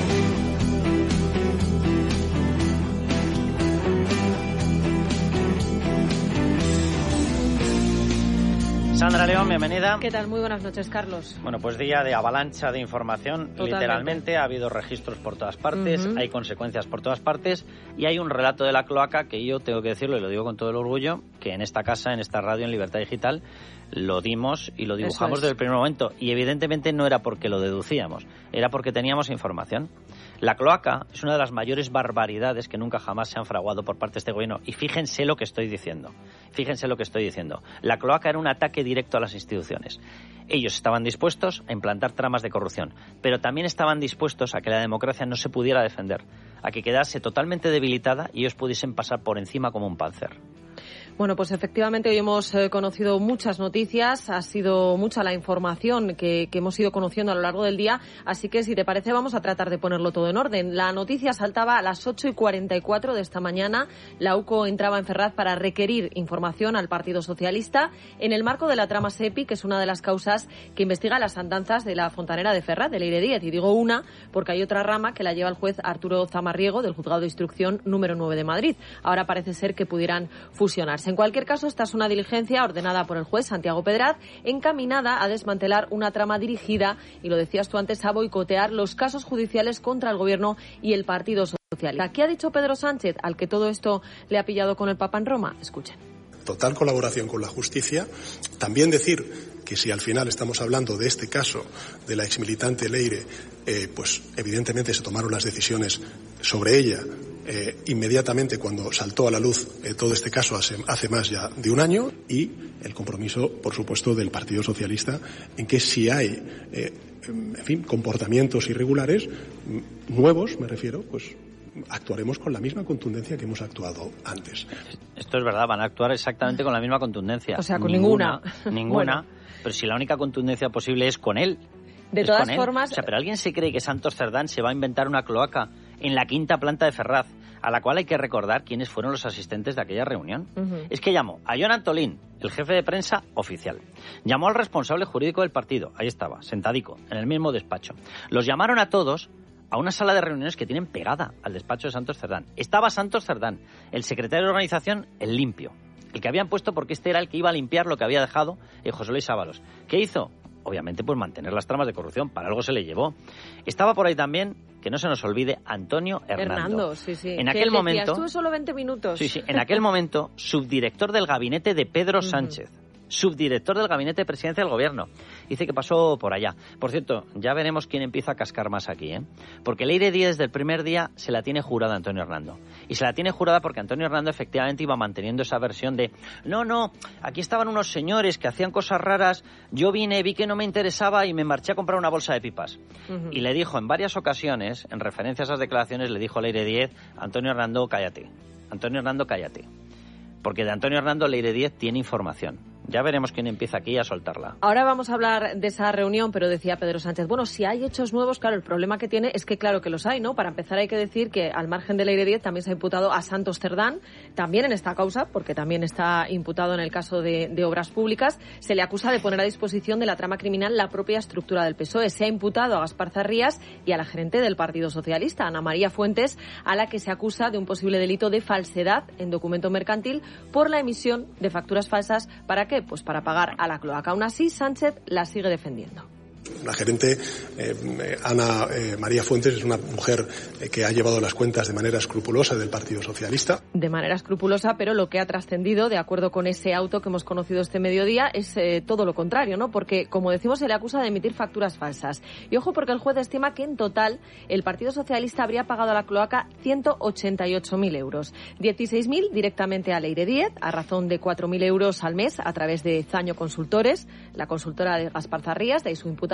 Sandra León, bienvenida. ¿Qué tal? Muy buenas noches, Carlos. Bueno, pues día de avalancha de información. Totalmente. Literalmente ha habido registros por todas partes, uh-huh. hay consecuencias por todas partes y hay un relato de la cloaca que yo tengo que decirlo y lo digo con todo el orgullo, que en esta casa, en esta radio, en Libertad Digital, lo dimos y lo dibujamos es. desde el primer momento. Y evidentemente no era porque lo deducíamos, era porque teníamos información. La cloaca es una de las mayores barbaridades que nunca jamás se han fraguado por parte de este gobierno. Y fíjense lo que estoy diciendo. Fíjense lo que estoy diciendo. La cloaca era un ataque directo a las instituciones. Ellos estaban dispuestos a implantar tramas de corrupción, pero también estaban dispuestos a que la democracia no se pudiera defender, a que quedase totalmente debilitada y ellos pudiesen pasar por encima como un panzer. Bueno, pues efectivamente hoy hemos eh, conocido muchas noticias, ha sido mucha la información que, que hemos ido conociendo a lo largo del día, así que si te parece vamos a tratar de ponerlo todo en orden. La noticia saltaba a las ocho y cuarenta y cuatro de esta mañana. La U C O entraba en Ferraz para requerir información al Partido Socialista en el marco de la trama SEPI, que es una de las causas que investiga las andanzas de la fontanera de Ferraz, de Leire Díez. Y digo una porque hay otra rama que la lleva el juez Arturo Zamarriego del Juzgado de Instrucción número nueve de Madrid. Ahora parece ser que pudieran fusionarse. En cualquier caso, esta es una diligencia ordenada por el juez Santiago Pedraz, encaminada a desmantelar una trama dirigida, y lo decías tú antes, a boicotear los casos judiciales contra el Gobierno y el Partido Socialista. ¿Qué ha dicho Pedro Sánchez, al que todo esto le ha pillado con el Papa en Roma? Escuchen. Total colaboración con la justicia. También decir que si al final estamos hablando de este caso de la exmilitante Leire, eh, pues evidentemente se tomaron las decisiones sobre ella eh, inmediatamente cuando saltó a la luz eh, todo este caso hace, hace más ya de un año, y el compromiso, por supuesto, del Partido Socialista en que si hay, eh, en fin, comportamientos irregulares nuevos, me refiero, pues actuaremos con la misma contundencia que hemos actuado antes. Esto es verdad, van a actuar exactamente con la misma contundencia. O sea, con ninguna. Ninguna, ninguna bueno. Pero si la única contundencia posible es con él. De todas formas... O sea, pero ¿alguien se cree que Santos Cerdán se va a inventar una cloaca en la quinta planta de Ferraz, a la cual hay que recordar quiénes fueron los asistentes de aquella reunión? Uh-huh. Es que llamó a Jon Antolín, el jefe de prensa oficial. Llamó al responsable jurídico del partido, ahí estaba, sentadico, en el mismo despacho. Los llamaron a todos a una sala de reuniones que tienen pegada al despacho de Santos Cerdán. Estaba Santos Cerdán, el secretario de organización, el limpio, el que habían puesto porque este era el que iba a limpiar lo que había dejado eh, José Luis Ábalos. ¿Qué hizo? Obviamente, pues mantener las tramas de corrupción, para algo se le llevó. Estaba por ahí también, que no se nos olvide, Antonio Hernando. Hernando, sí, sí. En aquel momento... Estuve solo veinte minutos. Sí, sí. En aquel momento, subdirector del gabinete de Pedro Sánchez. Uh-huh. Subdirector del Gabinete de Presidencia del Gobierno. Dice que pasó por allá. Por cierto, ya veremos quién empieza a cascar más aquí, ¿eh? Porque Leire Díez desde el primer día se la tiene jurada a Antonio Hernando. Y se la tiene jurada porque Antonio Hernando efectivamente iba manteniendo esa versión de no, no, aquí estaban unos señores que hacían cosas raras, yo vine, vi que no me interesaba y me marché a comprar una bolsa de pipas. Uh-huh. Y le dijo en varias ocasiones, en referencia a esas declaraciones, le dijo a Leire Díez, Antonio Hernando, cállate. Antonio Hernando, cállate. Porque de Antonio Hernando Leire Díez tiene información. Ya veremos quién empieza aquí a soltarla. Ahora vamos a hablar de esa reunión, pero decía Pedro Sánchez, bueno, si hay hechos nuevos, claro, el problema que tiene es que claro que los hay, ¿no? Para empezar hay que decir que al margen de Leire Díez también se ha imputado a Santos Cerdán, también en esta causa, porque también está imputado en el caso de, de Obras Públicas. Se le acusa de poner a disposición de la trama criminal la propia estructura del P S O E. Se ha imputado a Gaspar Zarrías y a la gerente del Partido Socialista, Ana María Fuentes, a la que se acusa de un posible delito de falsedad en documento mercantil por la emisión de facturas falsas. ¿Para qué? Pues para pagar a la cloaca. Aún así, Sánchez la sigue defendiendo. La gerente, eh, Ana eh, María Fuentes, es una mujer eh, que ha llevado las cuentas de manera escrupulosa del Partido Socialista. De manera escrupulosa, pero lo que ha trascendido, de acuerdo con ese auto que hemos conocido este mediodía, es eh, todo lo contrario, ¿no? Porque, como decimos, se le acusa de emitir facturas falsas. Y ojo, porque el juez estima que en total el Partido Socialista habría pagado a la cloaca ciento ochenta y ocho mil euros. dieciséis mil directamente a Leire Díez, a razón de cuatro mil euros al mes a través de Zaño Consultores, la consultora de Gaspar Zarrías, de ahí su imputación.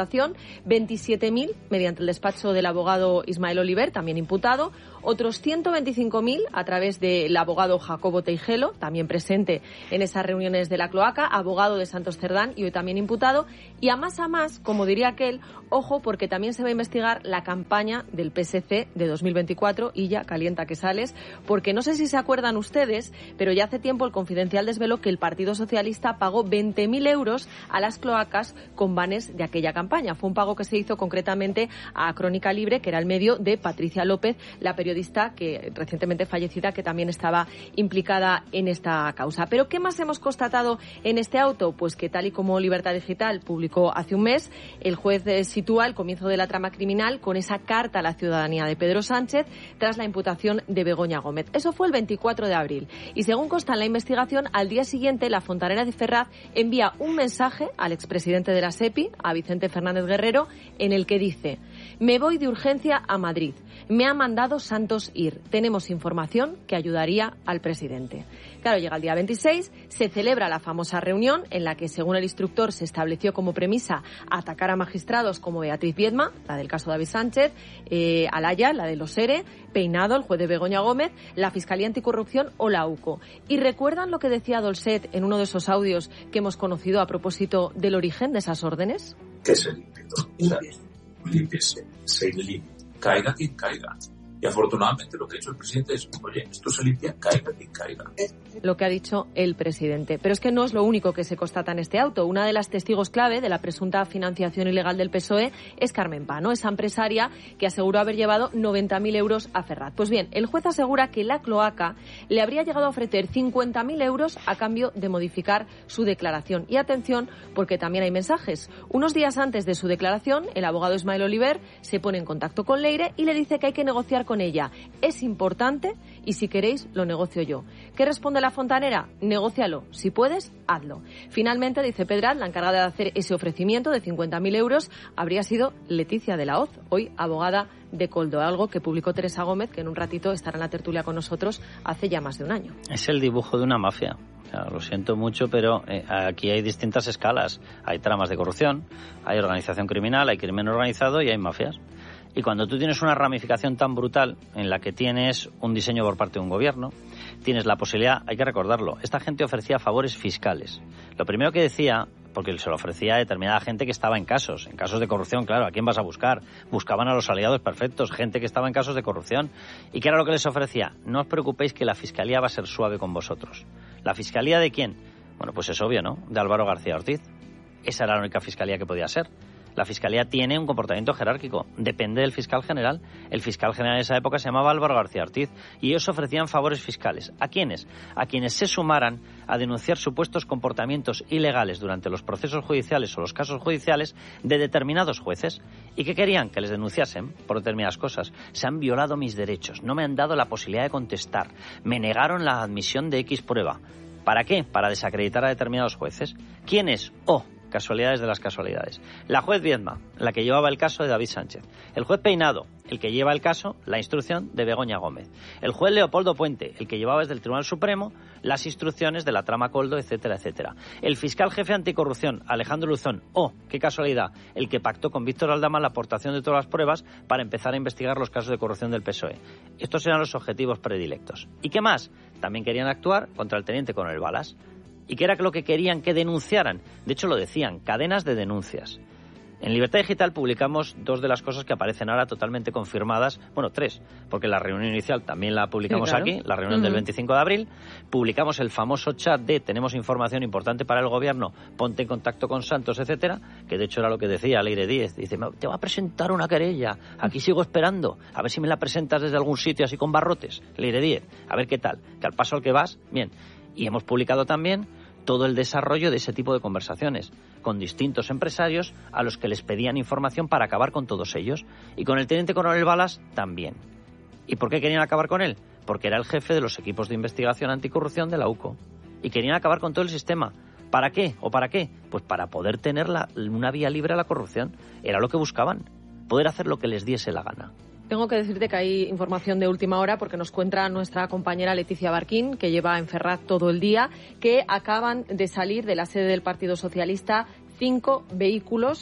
acusación, veintisiete mil mediante el despacho del abogado Ismael Oliver, también imputado, otros ciento veinticinco mil a través del abogado Jacobo Teijelo, también presente en esas reuniones de la cloaca, abogado de Santos Cerdán y hoy también imputado, y a más a más, como diría aquel, ojo, porque también se va a investigar la campaña del P S C de dos mil veinticuatro y ya calienta que sales, porque no sé si se acuerdan ustedes, pero ya hace tiempo el Confidencial desveló que el Partido Socialista pagó veinte mil euros a las cloacas con vanes de aquella campaña. Fue un pago que se hizo concretamente a Crónica Libre, que era el medio de Patricia López, la periodista que recientemente fallecida, que también estaba implicada en esta causa. Pero ¿qué más hemos constatado en este auto? Pues que tal y como Libertad Digital publicó hace un mes, el juez sitúa el comienzo de la trama criminal con esa carta a la ciudadanía de Pedro Sánchez tras la imputación de Begoña Gómez. Eso fue el veinticuatro de abril. Y según consta en la investigación, al día siguiente la Fontanera de Ferraz envía un mensaje al expresidente de la SEPI, a Vicente Fernández Guerrero, en el que dice: me voy de urgencia a Madrid. Me ha mandado Santos ir. Tenemos información que ayudaría al presidente. Claro, llega el día veintiséis, se celebra la famosa reunión en la que, según el instructor, se estableció como premisa atacar a magistrados como Beatriz Viedma, la del caso David Sánchez, eh, Alaya, la de los ERE, Peinado, el juez de Begoña Gómez, la Fiscalía Anticorrupción o la UCO. ¿Y recuerdan lo que decía Dolcet en uno de esos audios que hemos conocido a propósito del origen de esas órdenes? Que se limpie todo. O sea, límpiese, se limpie. Caiga quien caiga. Y afortunadamente lo que ha hecho el presidente es, oye, esto se limpia, caiga quien caiga. Lo que ha dicho el presidente. Pero es que no es lo único que se constata en este auto. Una de las testigos clave de la presunta financiación ilegal del P S O E es Carmen Pano, esa empresaria que aseguró haber llevado noventa mil euros a Ferraz. Pues bien, el juez asegura que la cloaca le habría llegado a ofrecer cincuenta mil euros a cambio de modificar su declaración. Y atención, porque también hay mensajes. Unos días antes de su declaración, el abogado Ismael Oliver se pone en contacto con Leire y le dice que hay que negociar con ella. Es importante y si queréis lo negocio yo. ¿Qué responde la Fontanera? Negócialo. Si puedes, hazlo. Finalmente, dice Pedraz, la encargada de hacer ese ofrecimiento de cincuenta mil euros habría sido Leticia de la Hoz, hoy abogada de Coldo, algo que publicó Teresa Gómez, que en un ratito estará en la tertulia con nosotros hace ya más de un año. Es el dibujo de una mafia. O sea, lo siento mucho, pero eh, aquí hay distintas escalas. Hay tramas de corrupción, hay organización criminal, hay crimen organizado y hay mafias. Y cuando tú tienes una ramificación tan brutal en la que tienes un diseño por parte de un gobierno, tienes la posibilidad, hay que recordarlo, esta gente ofrecía favores fiscales. Lo primero que decía, porque se lo ofrecía a determinada gente que estaba en casos, en casos de corrupción, claro, ¿a quién vas a buscar? Buscaban a los aliados perfectos, gente que estaba en casos de corrupción. ¿Y qué era lo que les ofrecía? No os preocupéis que la Fiscalía va a ser suave con vosotros. ¿La Fiscalía de quién? Bueno, pues es obvio, ¿no? De Álvaro García Ortiz. Esa era la única Fiscalía que podía ser. La Fiscalía tiene un comportamiento jerárquico, depende del fiscal general. El fiscal general en esa época se llamaba Álvaro García Ortiz y ellos ofrecían favores fiscales. ¿A quiénes? A quienes se sumaran a denunciar supuestos comportamientos ilegales durante los procesos judiciales o los casos judiciales de determinados jueces. ¿Y qué querían? Que les denunciasen por determinadas cosas. Se han violado mis derechos, no me han dado la posibilidad de contestar, me negaron la admisión de X prueba. ¿Para qué? Para desacreditar a determinados jueces. ¿Quiénes? Oh, casualidades de las casualidades. La juez Viedma, la que llevaba el caso de David Sánchez. El juez Peinado, el que lleva el caso, la instrucción de Begoña Gómez. El juez Leopoldo Puente, el que llevaba desde el Tribunal Supremo las instrucciones de la trama Coldo, etcétera, etcétera. El fiscal jefe anticorrupción, Alejandro Luzón. Oh, qué casualidad, el que pactó con Víctor Aldama la aportación de todas las pruebas para empezar a investigar los casos de corrupción del P S O E. Estos eran los objetivos predilectos. ¿Y qué más? También querían actuar contra el teniente coronel Balas. ¿Y qué era lo que querían que denunciaran? De hecho, lo decían, cadenas de denuncias. En Libertad Digital publicamos dos de las cosas que aparecen ahora totalmente confirmadas, bueno, tres, porque la reunión inicial también la publicamos sí, claro. aquí, la reunión uh-huh. del veinticinco de abril, publicamos el famoso chat de tenemos información importante para el gobierno, ponte en contacto con Santos, etcétera, que de hecho era lo que decía Leire Díez, dice, te va a presentar una querella, aquí sigo esperando, a ver si me la presentas desde algún sitio así con barrotes, Leire Díez, a ver qué tal, que al paso al que vas, bien. Y hemos publicado también todo el desarrollo de ese tipo de conversaciones con distintos empresarios a los que les pedían información para acabar con todos ellos. Y con el teniente coronel Balas también. ¿Y por qué querían acabar con él? Porque era el jefe de los equipos de investigación anticorrupción de la UCO. Y querían acabar con todo el sistema. ¿Para qué? ¿O para qué? Pues para poder tener la, una vía libre a la corrupción. Era lo que buscaban. Poder hacer lo que les diese la gana. Tengo que decirte que hay información de última hora porque nos cuenta nuestra compañera Leticia Barquín, que lleva en Ferraz todo el día, que acaban de salir de la sede del Partido Socialista cinco vehículos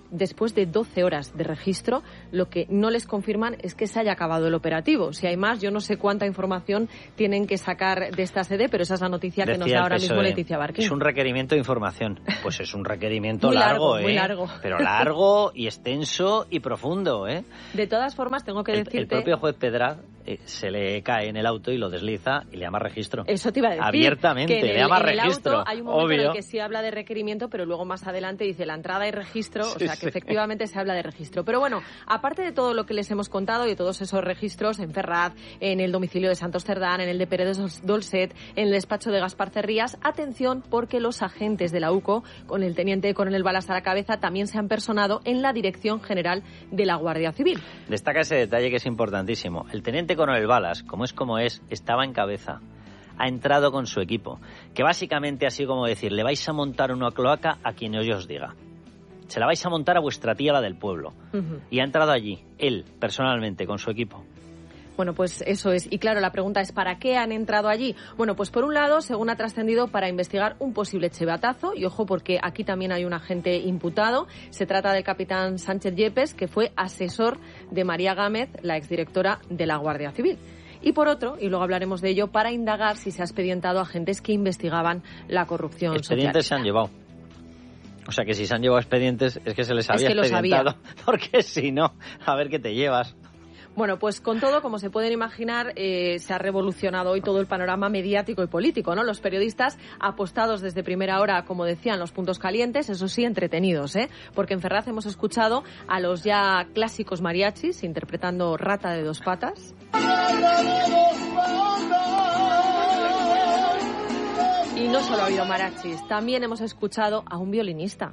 después de doce horas de registro, lo que no les confirman es que se haya acabado el operativo. Si hay más, yo no sé cuánta información tienen que sacar de esta sede, pero esa es la noticia que Decía nos da ahora mismo P S O E, Leticia Barquín. Es un requerimiento de información. Pues es un requerimiento muy largo, largo, ¿eh? Muy largo. Pero largo y extenso y profundo, ¿eh? De todas formas, tengo que el, decirte... El propio juez Pedra eh, se le cae en el auto y lo desliza y le llama registro. Eso te iba a decir. Abiertamente, que en le el, llama en registro. El auto hay un momento obvio. en el que sí habla de requerimiento, pero luego más adelante dice la entrada y registro, sí, o sea que sí. efectivamente se habla de registro. Pero bueno, aparte de todo lo que les hemos contado y de todos esos registros en Ferraz, en el domicilio de Santos Cerdán, en el de Pérez Dolcet, en el despacho de Gaspar Cerrías, atención porque los agentes de la U C O, con el teniente coronel Balas a la cabeza, también se han personado en la Dirección General de la Guardia Civil. Destaca ese detalle que es importantísimo. El teniente coronel Balas, como es como es, estaba en cabeza. Ha entrado con su equipo, que básicamente así como decir, le vais a montar una cloaca a quien yo os diga. Se la vais a montar a vuestra tía, la del pueblo. Uh-huh. Y ha entrado allí, él, personalmente, con su equipo. Bueno, pues eso es. Y claro, la pregunta es, ¿para qué han entrado allí? Bueno, pues por un lado, según ha trascendido, para investigar un posible chivatazo. Y ojo, porque aquí también hay un agente imputado. Se trata del capitán Sánchez Yepes, que fue asesor de María Gámez, la exdirectora de la Guardia Civil. Y por otro, y luego hablaremos de ello, para indagar si se ha expedientado a agentes que investigaban la corrupción expedientes social. Se han llevado. O sea que si se han llevado expedientes es que se les había es que expedientado. Sabía. Porque si no, a ver qué te llevas. Bueno, pues con todo, como se pueden imaginar, eh, se ha revolucionado hoy todo el panorama mediático y político, ¿no? Los periodistas apostados desde primera hora, como decían, los puntos calientes, eso sí, entretenidos, ¿eh? Porque en Ferraz hemos escuchado a los ya clásicos mariachis interpretando Rata de dos patas. Y no solo ha habido mariachis, también hemos escuchado a un violinista.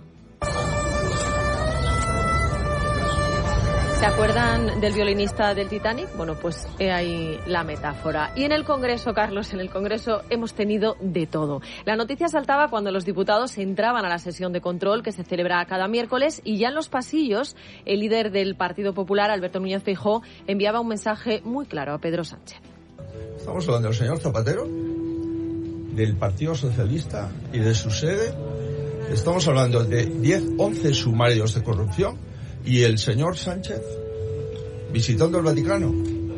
¿Se acuerdan del violinista del Titanic? Bueno, pues he ahí la metáfora. Y en el Congreso, Carlos, en el Congreso hemos tenido de todo. La noticia saltaba cuando los diputados entraban a la sesión de control que se celebra cada miércoles y ya en los pasillos el líder del Partido Popular, Alberto Núñez Feijóo, enviaba un mensaje muy claro a Pedro Sánchez. Estamos hablando del señor Zapatero, del Partido Socialista y de su sede. Estamos hablando de diez, once sumarios de corrupción. Y el señor Sánchez visitando el Vaticano.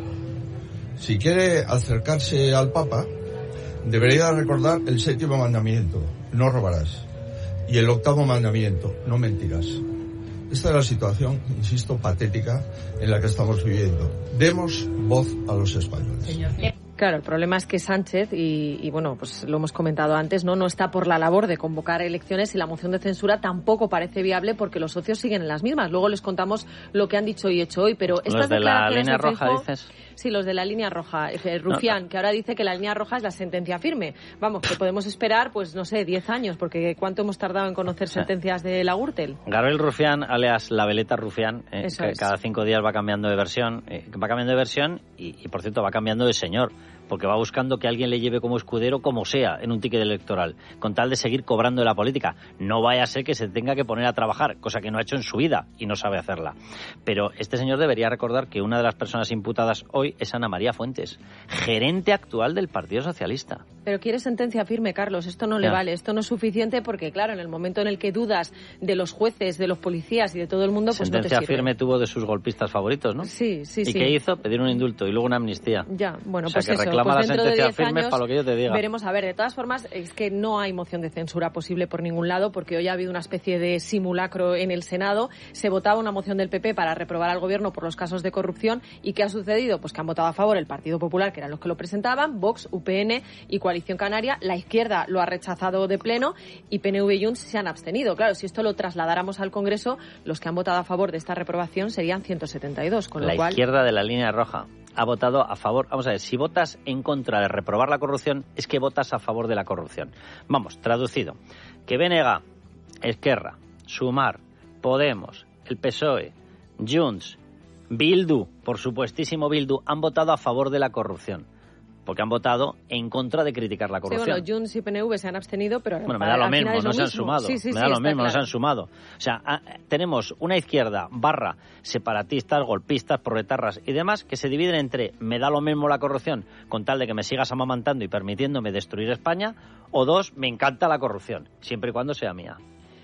Si quiere acercarse al Papa, debería recordar el séptimo mandamiento, no robarás. Y el octavo mandamiento, no mentirás. Esta es la situación, insisto, patética en la que estamos viviendo. Demos voz a los españoles. Señor. Claro, el problema es que Sánchez, y, y bueno, pues lo hemos comentado antes, no no está por la labor de convocar elecciones y la moción de censura tampoco parece viable porque los socios siguen en las mismas. Luego les contamos lo que han dicho y hecho hoy, pero estas ¿Los de la línea de roja, Feijóo, dices? Sí, los de la línea roja. Eh, Rufián, no. que ahora dice que la línea roja es la sentencia firme. Vamos, que podemos esperar, pues no sé, diez años, porque ¿cuánto hemos tardado en conocer sentencias de la Gürtel? Gabriel Rufián, alias la veleta Rufián, eh, que es. cada cinco días va cambiando de versión, eh, va cambiando de versión y, y, por cierto, va cambiando de señor. Porque va buscando que alguien le lleve como escudero, como sea, en un ticket electoral, con tal de seguir cobrando de la política. No vaya a ser que se tenga que poner a trabajar, cosa que no ha hecho en su vida y no sabe hacerla. Pero este señor debería recordar que una de las personas imputadas hoy es Ana María Fuentes, gerente actual del Partido Socialista. Pero quiere sentencia firme, Carlos. Esto no ya. le vale. Esto no es suficiente porque, claro, en el momento en el que dudas de los jueces, de los policías y de todo el mundo, pues sentencia no te sirve. firme tuvo de sus golpistas favoritos, ¿no? Sí, sí, ¿Y sí. ¿Y qué hizo? Pedir un indulto y luego una amnistía. Ya, bueno, o sea, pues que eso. reclama Pues la dentro sentencia de diez firme años para lo que yo te diga. Veremos, a ver, de todas formas, es que no hay moción de censura posible por ningún lado porque hoy ha habido una especie de simulacro en el Senado. Se votaba una moción del P P para reprobar al Gobierno por los casos de corrupción. ¿Y qué ha sucedido? Pues que han votado a favor el Partido Popular, que eran los que lo presentaban, Vox, U P N y Coalición Canaria. La izquierda lo ha rechazado de pleno y P N V y Junts se han abstenido. Claro, si esto lo trasladáramos al Congreso, los que han votado a favor de esta reprobación serían ciento setenta y dos, con la lo cual... izquierda de la línea roja ha votado a favor. Vamos a ver, si votas en contra de reprobar la corrupción, es que votas a favor de la corrupción. Vamos, traducido. Que B N G, Esquerra, Sumar, Podemos, el P S O E, Junts, Bildu, por supuestísimo Bildu, han votado a favor de la corrupción. Porque han votado en contra de criticar la corrupción. Sí, bueno, Junts y P N V se han abstenido, pero... Bueno, me da lo mismo, no se han sumado. Sí, sí, me sí, da lo mismo, claro. no se han sumado. O sea, a, tenemos una izquierda barra separatistas, golpistas, proletarras y demás que se dividen entre me da lo mismo la corrupción con tal de que me sigas amamantando y permitiéndome destruir España, o dos, me encanta la corrupción, siempre y cuando sea mía.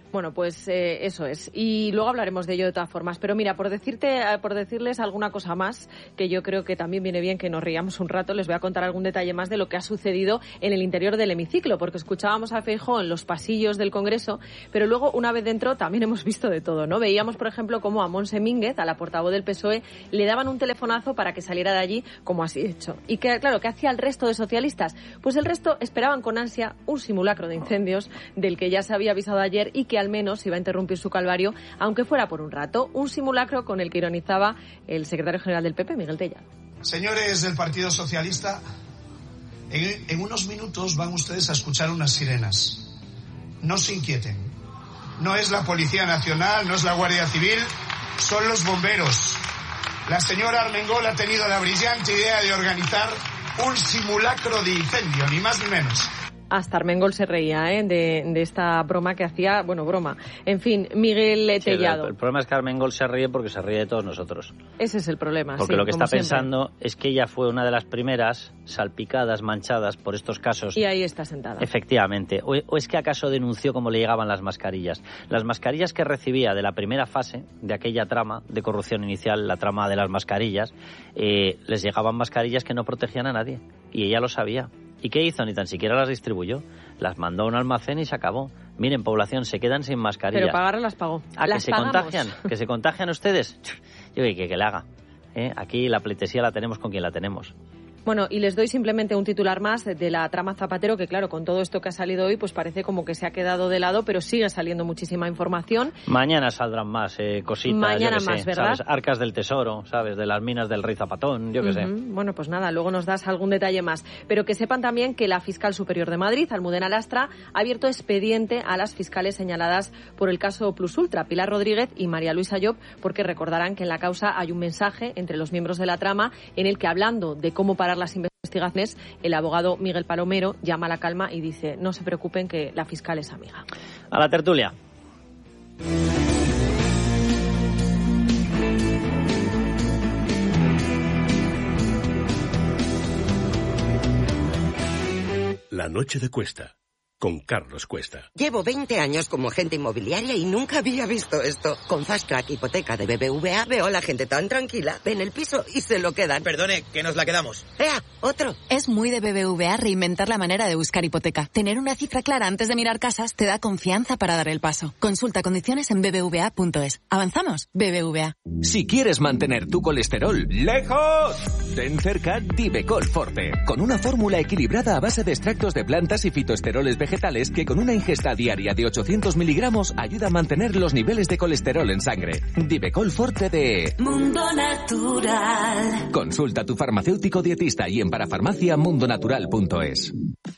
Bueno, pues eh, eso es. Y luego hablaremos de ello de todas formas. Pero mira, por decirte, por decirles alguna cosa más, que yo creo que también viene bien que nos riamos un rato, les voy a contar algún detalle más de lo que ha sucedido en el interior del hemiciclo, porque escuchábamos a Feijóo en los pasillos del Congreso, pero luego, una vez dentro, también hemos visto de todo, ¿no? Veíamos, por ejemplo, cómo a Montse Mínguez, a la portavoz del P S O E, le daban un telefonazo para que saliera de allí, como así hecho. Y que, claro, ¿qué hacía el resto de socialistas? Pues el resto esperaban con ansia un simulacro de incendios del que ya se había avisado ayer y que al menos iba a interrumpir su calvario, aunque fuera por un rato. Un simulacro con el que ironizaba el secretario general del P P, Miguel Tellado. Señores del Partido Socialista, en, en unos minutos van ustedes a escuchar unas sirenas. No se inquieten. No es la Policía Nacional, no es la Guardia Civil, son los bomberos. La señora Armengol ha tenido la brillante idea de organizar un simulacro de incendio, ni más ni menos. Hasta Armengol se reía ¿eh? de, de esta broma que hacía, bueno, broma. En fin, Miguel Tellado. Sí, el, el problema es que Armengol se ríe porque se ríe de todos nosotros. Ese es el problema, Porque sí, lo que está siempre. pensando es que ella fue una de las primeras salpicadas, manchadas por estos casos. Y ahí está sentada. Efectivamente. O, o es que acaso denunció cómo le llegaban las mascarillas. Las mascarillas que recibía de la primera fase de aquella trama de corrupción inicial, la trama de las mascarillas, eh, les llegaban mascarillas que no protegían a nadie. Y ella lo sabía. ¿Y qué hizo? Ni tan siquiera las distribuyó. Las mandó a un almacén y se acabó. Miren, población, se quedan sin mascarilla. Pero pagarlas las pagó. ¿A las que se pagamos. contagian? ¿Que se contagian ustedes? Yo que, que, que le haga. ¿Eh? Aquí la pleitesía la tenemos con quien la tenemos. Bueno, y les doy simplemente un titular más de, de la trama Zapatero, que claro, con todo esto que ha salido hoy, pues parece como que se ha quedado de lado, pero sigue saliendo muchísima información. Mañana saldrán más eh, cositas, Mañana yo que más, sé, ¿verdad? ¿sabes? Arcas del tesoro, ¿sabes? De las minas del Rey Zapatón, yo que Uh-huh. sé. Bueno, pues nada, luego nos das algún detalle más. Pero que sepan también que la fiscal superior de Madrid, Almudena Lastra, ha abierto expediente a las fiscales señaladas por el caso Plus Ultra, Pilar Rodríguez y María Luisa Llop, porque recordarán que en la causa hay un mensaje entre los miembros de la trama en el que, hablando de cómo parar las investigaciones, el abogado Miguel Palomero llama a la calma y dice: no se preocupen, que la fiscal es amiga. A la tertulia. La noche de Cuesta, con Carlos Cuesta. Llevo veinte años como agente inmobiliaria y nunca había visto esto. Con Fast Track Hipoteca de B B V A veo a la gente tan tranquila, ven el piso y se lo quedan. Perdone, que nos la quedamos. ¡Ea, otro! Es muy de B B V A reinventar la manera de buscar hipoteca. Tener una cifra clara antes de mirar casas te da confianza para dar el paso. Consulta condiciones en b b v a punto es. ¿Avanzamos? B B V A. Si quieres mantener tu colesterol lejos, ten cerca Divecol Forte, con una fórmula equilibrada a base de extractos de plantas y fitoesteroles vegetales que con una ingesta diaria de ochocientos miligramos ayuda a mantener los niveles de colesterol en sangre. Divecol Forte de Mundo Natural. Consulta a tu farmacéutico dietista y en parafarmacia mundonatural punto es.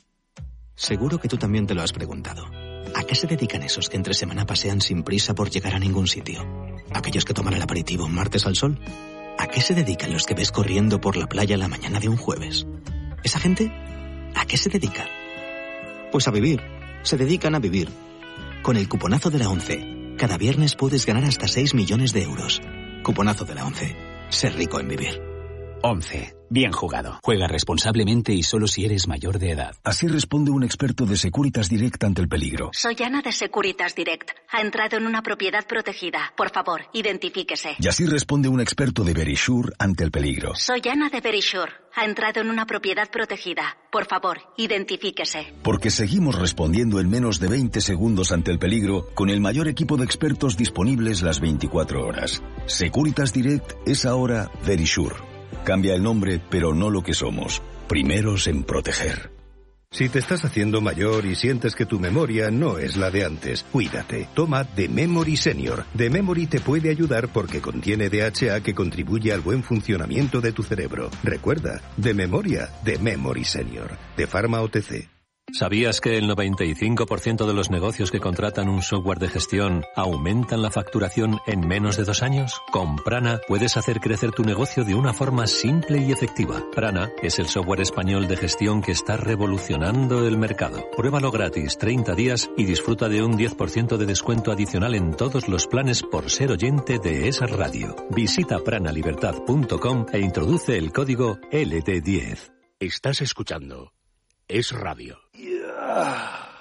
Seguro que tú también te lo has preguntado. ¿A qué se dedican esos que entre semana pasean sin prisa por llegar a ningún sitio? ¿Aquellos que toman el aperitivo un martes al sol? ¿A qué se dedican los que ves corriendo por la playa la mañana de un jueves? ¿Esa gente? ¿A qué se dedica? Pues a vivir. Se dedican a vivir. Con el cuponazo de la ONCE, cada viernes puedes ganar hasta seis millones de euros. Cuponazo de la ONCE. Ser rico en vivir. once. Bien jugado. Juega responsablemente y solo si eres mayor de edad. Así responde un experto de Securitas Direct ante el peligro. Soy Ana de Securitas Direct. Ha entrado en una propiedad protegida. Por favor, identifíquese. Y así responde un experto de Verisure ante el peligro. Soy Ana de Verisure. Ha entrado en una propiedad protegida. Por favor, identifíquese. Porque seguimos respondiendo en menos de veinte segundos ante el peligro con el mayor equipo de expertos disponibles las veinticuatro horas. Securitas Direct es ahora Verisure. Cambia el nombre, pero no lo que somos. Primeros en proteger. Si te estás haciendo mayor y sientes que tu memoria no es la de antes, cuídate. Toma The Memory Senior. The Memory te puede ayudar porque contiene D H A que contribuye al buen funcionamiento de tu cerebro. Recuerda, de memoria, The Memory Senior. De Pharma O T C. ¿Sabías que el noventa y cinco por ciento de los negocios que contratan un software de gestión aumentan la facturación en menos de dos años? Con Prana puedes hacer crecer tu negocio de una forma simple y efectiva. Prana es el software español de gestión que está revolucionando el mercado. Pruébalo gratis treinta días y disfruta de un diez por ciento de descuento adicional en todos los planes por ser oyente de esa radio. Visita pranalibertad punto com e introduce el código L D diez. Estás escuchando Es Radio.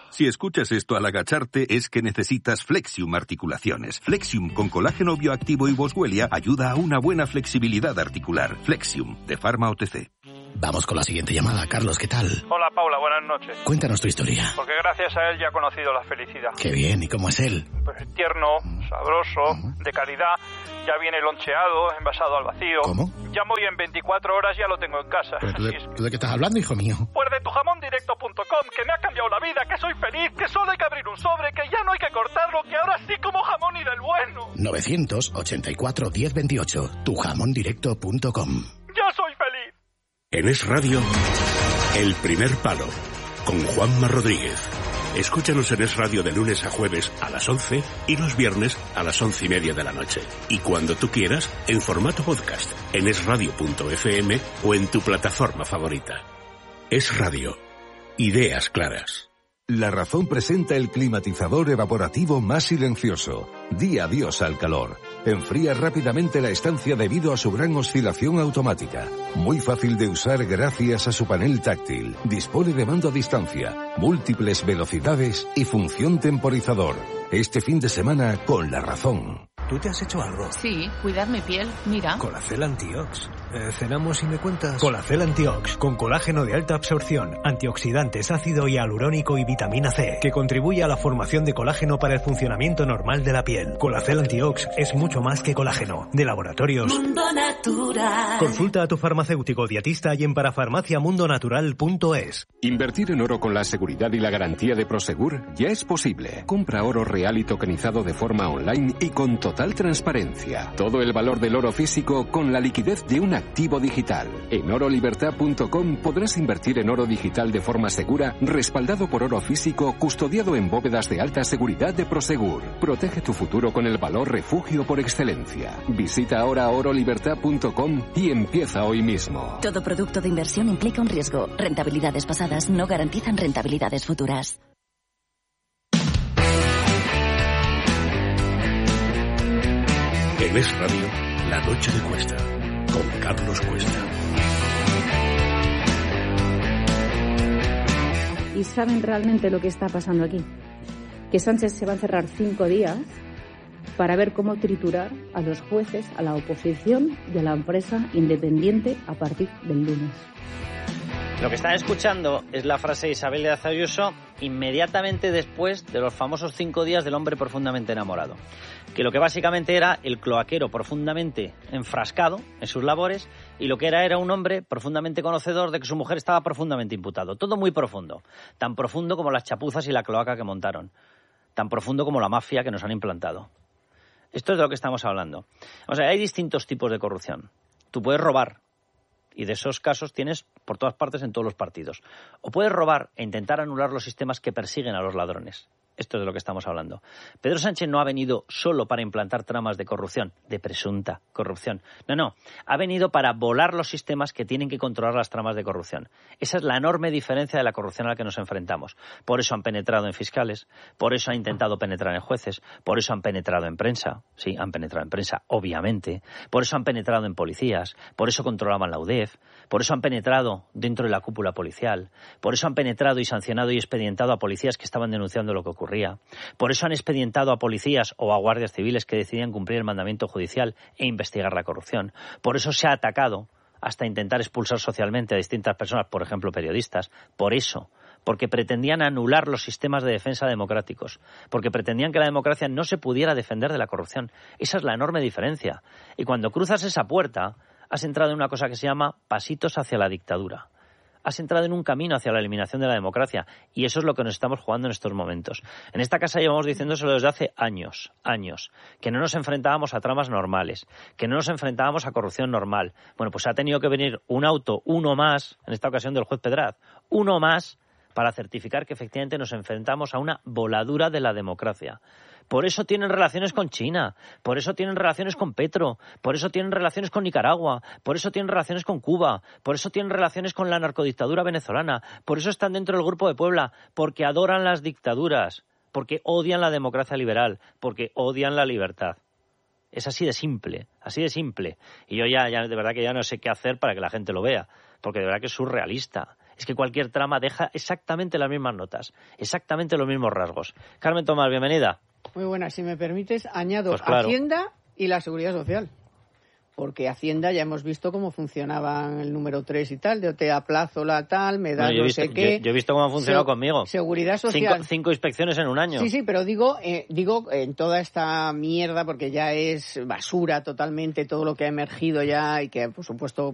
Si escuchas esto al agacharte es que necesitas Flexium Articulaciones. Flexium con colágeno bioactivo y boswellia ayuda a una buena flexibilidad articular. Flexium, de Pharma O T C. Vamos con la siguiente llamada. Carlos, ¿qué tal? Hola, Paula, buenas noches. Cuéntanos tu historia. Porque gracias a él ya he conocido la felicidad. Qué bien, ¿y cómo es él? Pues tierno, sabroso, de calidad, ya viene loncheado, envasado al vacío. ¿Cómo? Llamo y en veinticuatro horas ya lo tengo en casa. ¿Pero tú, de, es... ¿tú de qué estás hablando, hijo mío? Pues de tu jamón directo punto com, que me ha cambiado la vida, que soy feliz, que solo hay que abrir un sobre, que ya no hay que cortarlo, que ahora sí como jamón y del bueno. nueve ochenta y cuatro, diez veintiocho, tu jamón directo punto com. ¡Ya soy feliz! En Es Radio, El Primer Palo, con Juanma Rodríguez. Escúchanos en Es Radio de lunes a jueves a las once y los viernes a las once y media de la noche. Y cuando tú quieras, en formato podcast, en esradio punto efe eme o en tu plataforma favorita. Es Radio. Ideas claras. La Razón presenta el climatizador evaporativo más silencioso. Di adiós al calor. Enfría rápidamente la estancia debido a su gran oscilación automática. Muy fácil de usar gracias a su panel táctil. Dispone de mando a distancia, múltiples velocidades y función temporizador. Este fin de semana con La Razón. ¿Tú te has hecho algo? Sí, cuidar mi piel, mira. Colacel Antiox. Eh, ¿Cenamos y me cuentas? Colacel Antiox, con colágeno de alta absorción, antioxidantes, ácido hialurónico y vitamina C, que contribuye a la formación de colágeno para el funcionamiento normal de la piel. Colacel Antiox es mucho más que colágeno. De Laboratorios Mundo Natural. Consulta a tu farmacéutico dietista y en parafarmacia mundo natural punto es. Invertir en oro con la seguridad y la garantía de Prosegur ya es posible. Compra oro real y tokenizado de forma online y con total transparencia. Todo el valor del oro físico con la liquidez de un activo digital. En oro libertad punto com podrás invertir en oro digital de forma segura, respaldado por oro físico, custodiado en bóvedas de alta seguridad de Prosegur. Protege tu futuro con el valor refugio por excelencia. Visita ahora oro libertad punto com y empieza hoy mismo. Todo producto de inversión implica un riesgo. Rentabilidades pasadas no garantizan rentabilidades futuras. En Es Radio, La Noche de Cuesta, con Carlos Cuesta. ¿Y saben realmente lo que está pasando aquí? Que Sánchez se va a encerrar cinco días para ver cómo triturar a los jueces, a la oposición y a la empresa independiente a partir del lunes. Lo que están escuchando es la frase de Isabel Díaz Ayuso inmediatamente después de los famosos cinco días del hombre profundamente enamorado. Que lo que básicamente era el cloaquero profundamente enfrascado en sus labores y lo que era era un hombre profundamente conocedor de que su mujer estaba profundamente imputado. Todo muy profundo. Tan profundo como las chapuzas y la cloaca que montaron. Tan profundo como la mafia que nos han implantado. Esto es de lo que estamos hablando. O sea, hay distintos tipos de corrupción. Tú puedes robar. Y de esos casos tienes por todas partes en todos los partidos. O puedes robar e intentar anular los sistemas que persiguen a los ladrones. Esto es de lo que estamos hablando. Pedro Sánchez no ha venido solo para implantar tramas de corrupción, de presunta corrupción. No, no. Ha venido para volar los sistemas que tienen que controlar las tramas de corrupción. Esa es la enorme diferencia de la corrupción a la que nos enfrentamos. Por eso han penetrado en fiscales, por eso han intentado penetrar en jueces, por eso han penetrado en prensa. Sí, han penetrado en prensa, obviamente. Por eso han penetrado en policías, por eso controlaban la U D E F, por eso han penetrado dentro de la cúpula policial, por eso han penetrado y sancionado y expedientado a policías que estaban denunciando lo que ocurría. Por eso han expedientado a policías o a guardias civiles que decidían cumplir el mandamiento judicial e investigar la corrupción. Por eso se ha atacado hasta intentar expulsar socialmente a distintas personas, por ejemplo periodistas. Por eso, porque pretendían anular los sistemas de defensa democráticos, porque pretendían que la democracia no se pudiera defender de la corrupción. Esa es la enorme diferencia. Y cuando cruzas esa puerta, has entrado en una cosa que se llama pasitos hacia la dictadura. Has entrado en un camino hacia la eliminación de la democracia y eso es lo que nos estamos jugando en estos momentos. En esta casa llevamos diciéndoselo desde hace años, años, que no nos enfrentábamos a tramas normales, que no nos enfrentábamos a corrupción normal. Bueno, pues ha tenido que venir un auto, uno más, en esta ocasión del juez Pedraz, uno más para certificar que efectivamente nos enfrentamos a una voladura de la democracia. Por eso tienen relaciones con China, por eso tienen relaciones con Petro, por eso tienen relaciones con Nicaragua, por eso tienen relaciones con Cuba, por eso tienen relaciones con la narcodictadura venezolana, por eso están dentro del Grupo de Puebla, porque adoran las dictaduras, porque odian la democracia liberal, porque odian la libertad. Es así de simple, así de simple. Y yo ya, ya de verdad que ya no sé qué hacer para que la gente lo vea. porque de verdad que es surrealista. Es que cualquier trama deja exactamente las mismas notas, exactamente los mismos rasgos. Carmen Tomás, bienvenida. Muy buena, si me permites, añado pues claro. Hacienda y la Seguridad Social. Porque Hacienda ya hemos visto cómo funcionaba el número tres y tal, de te aplazo la tal, me das no, no visto, sé qué. Yo, yo he visto cómo ha funcionado Se, conmigo. Seguridad Social. Cinco, cinco inspecciones en un año. Sí, sí, pero digo, eh, digo en toda esta mierda, porque ya es basura totalmente todo lo que ha emergido ya y que, por supuesto,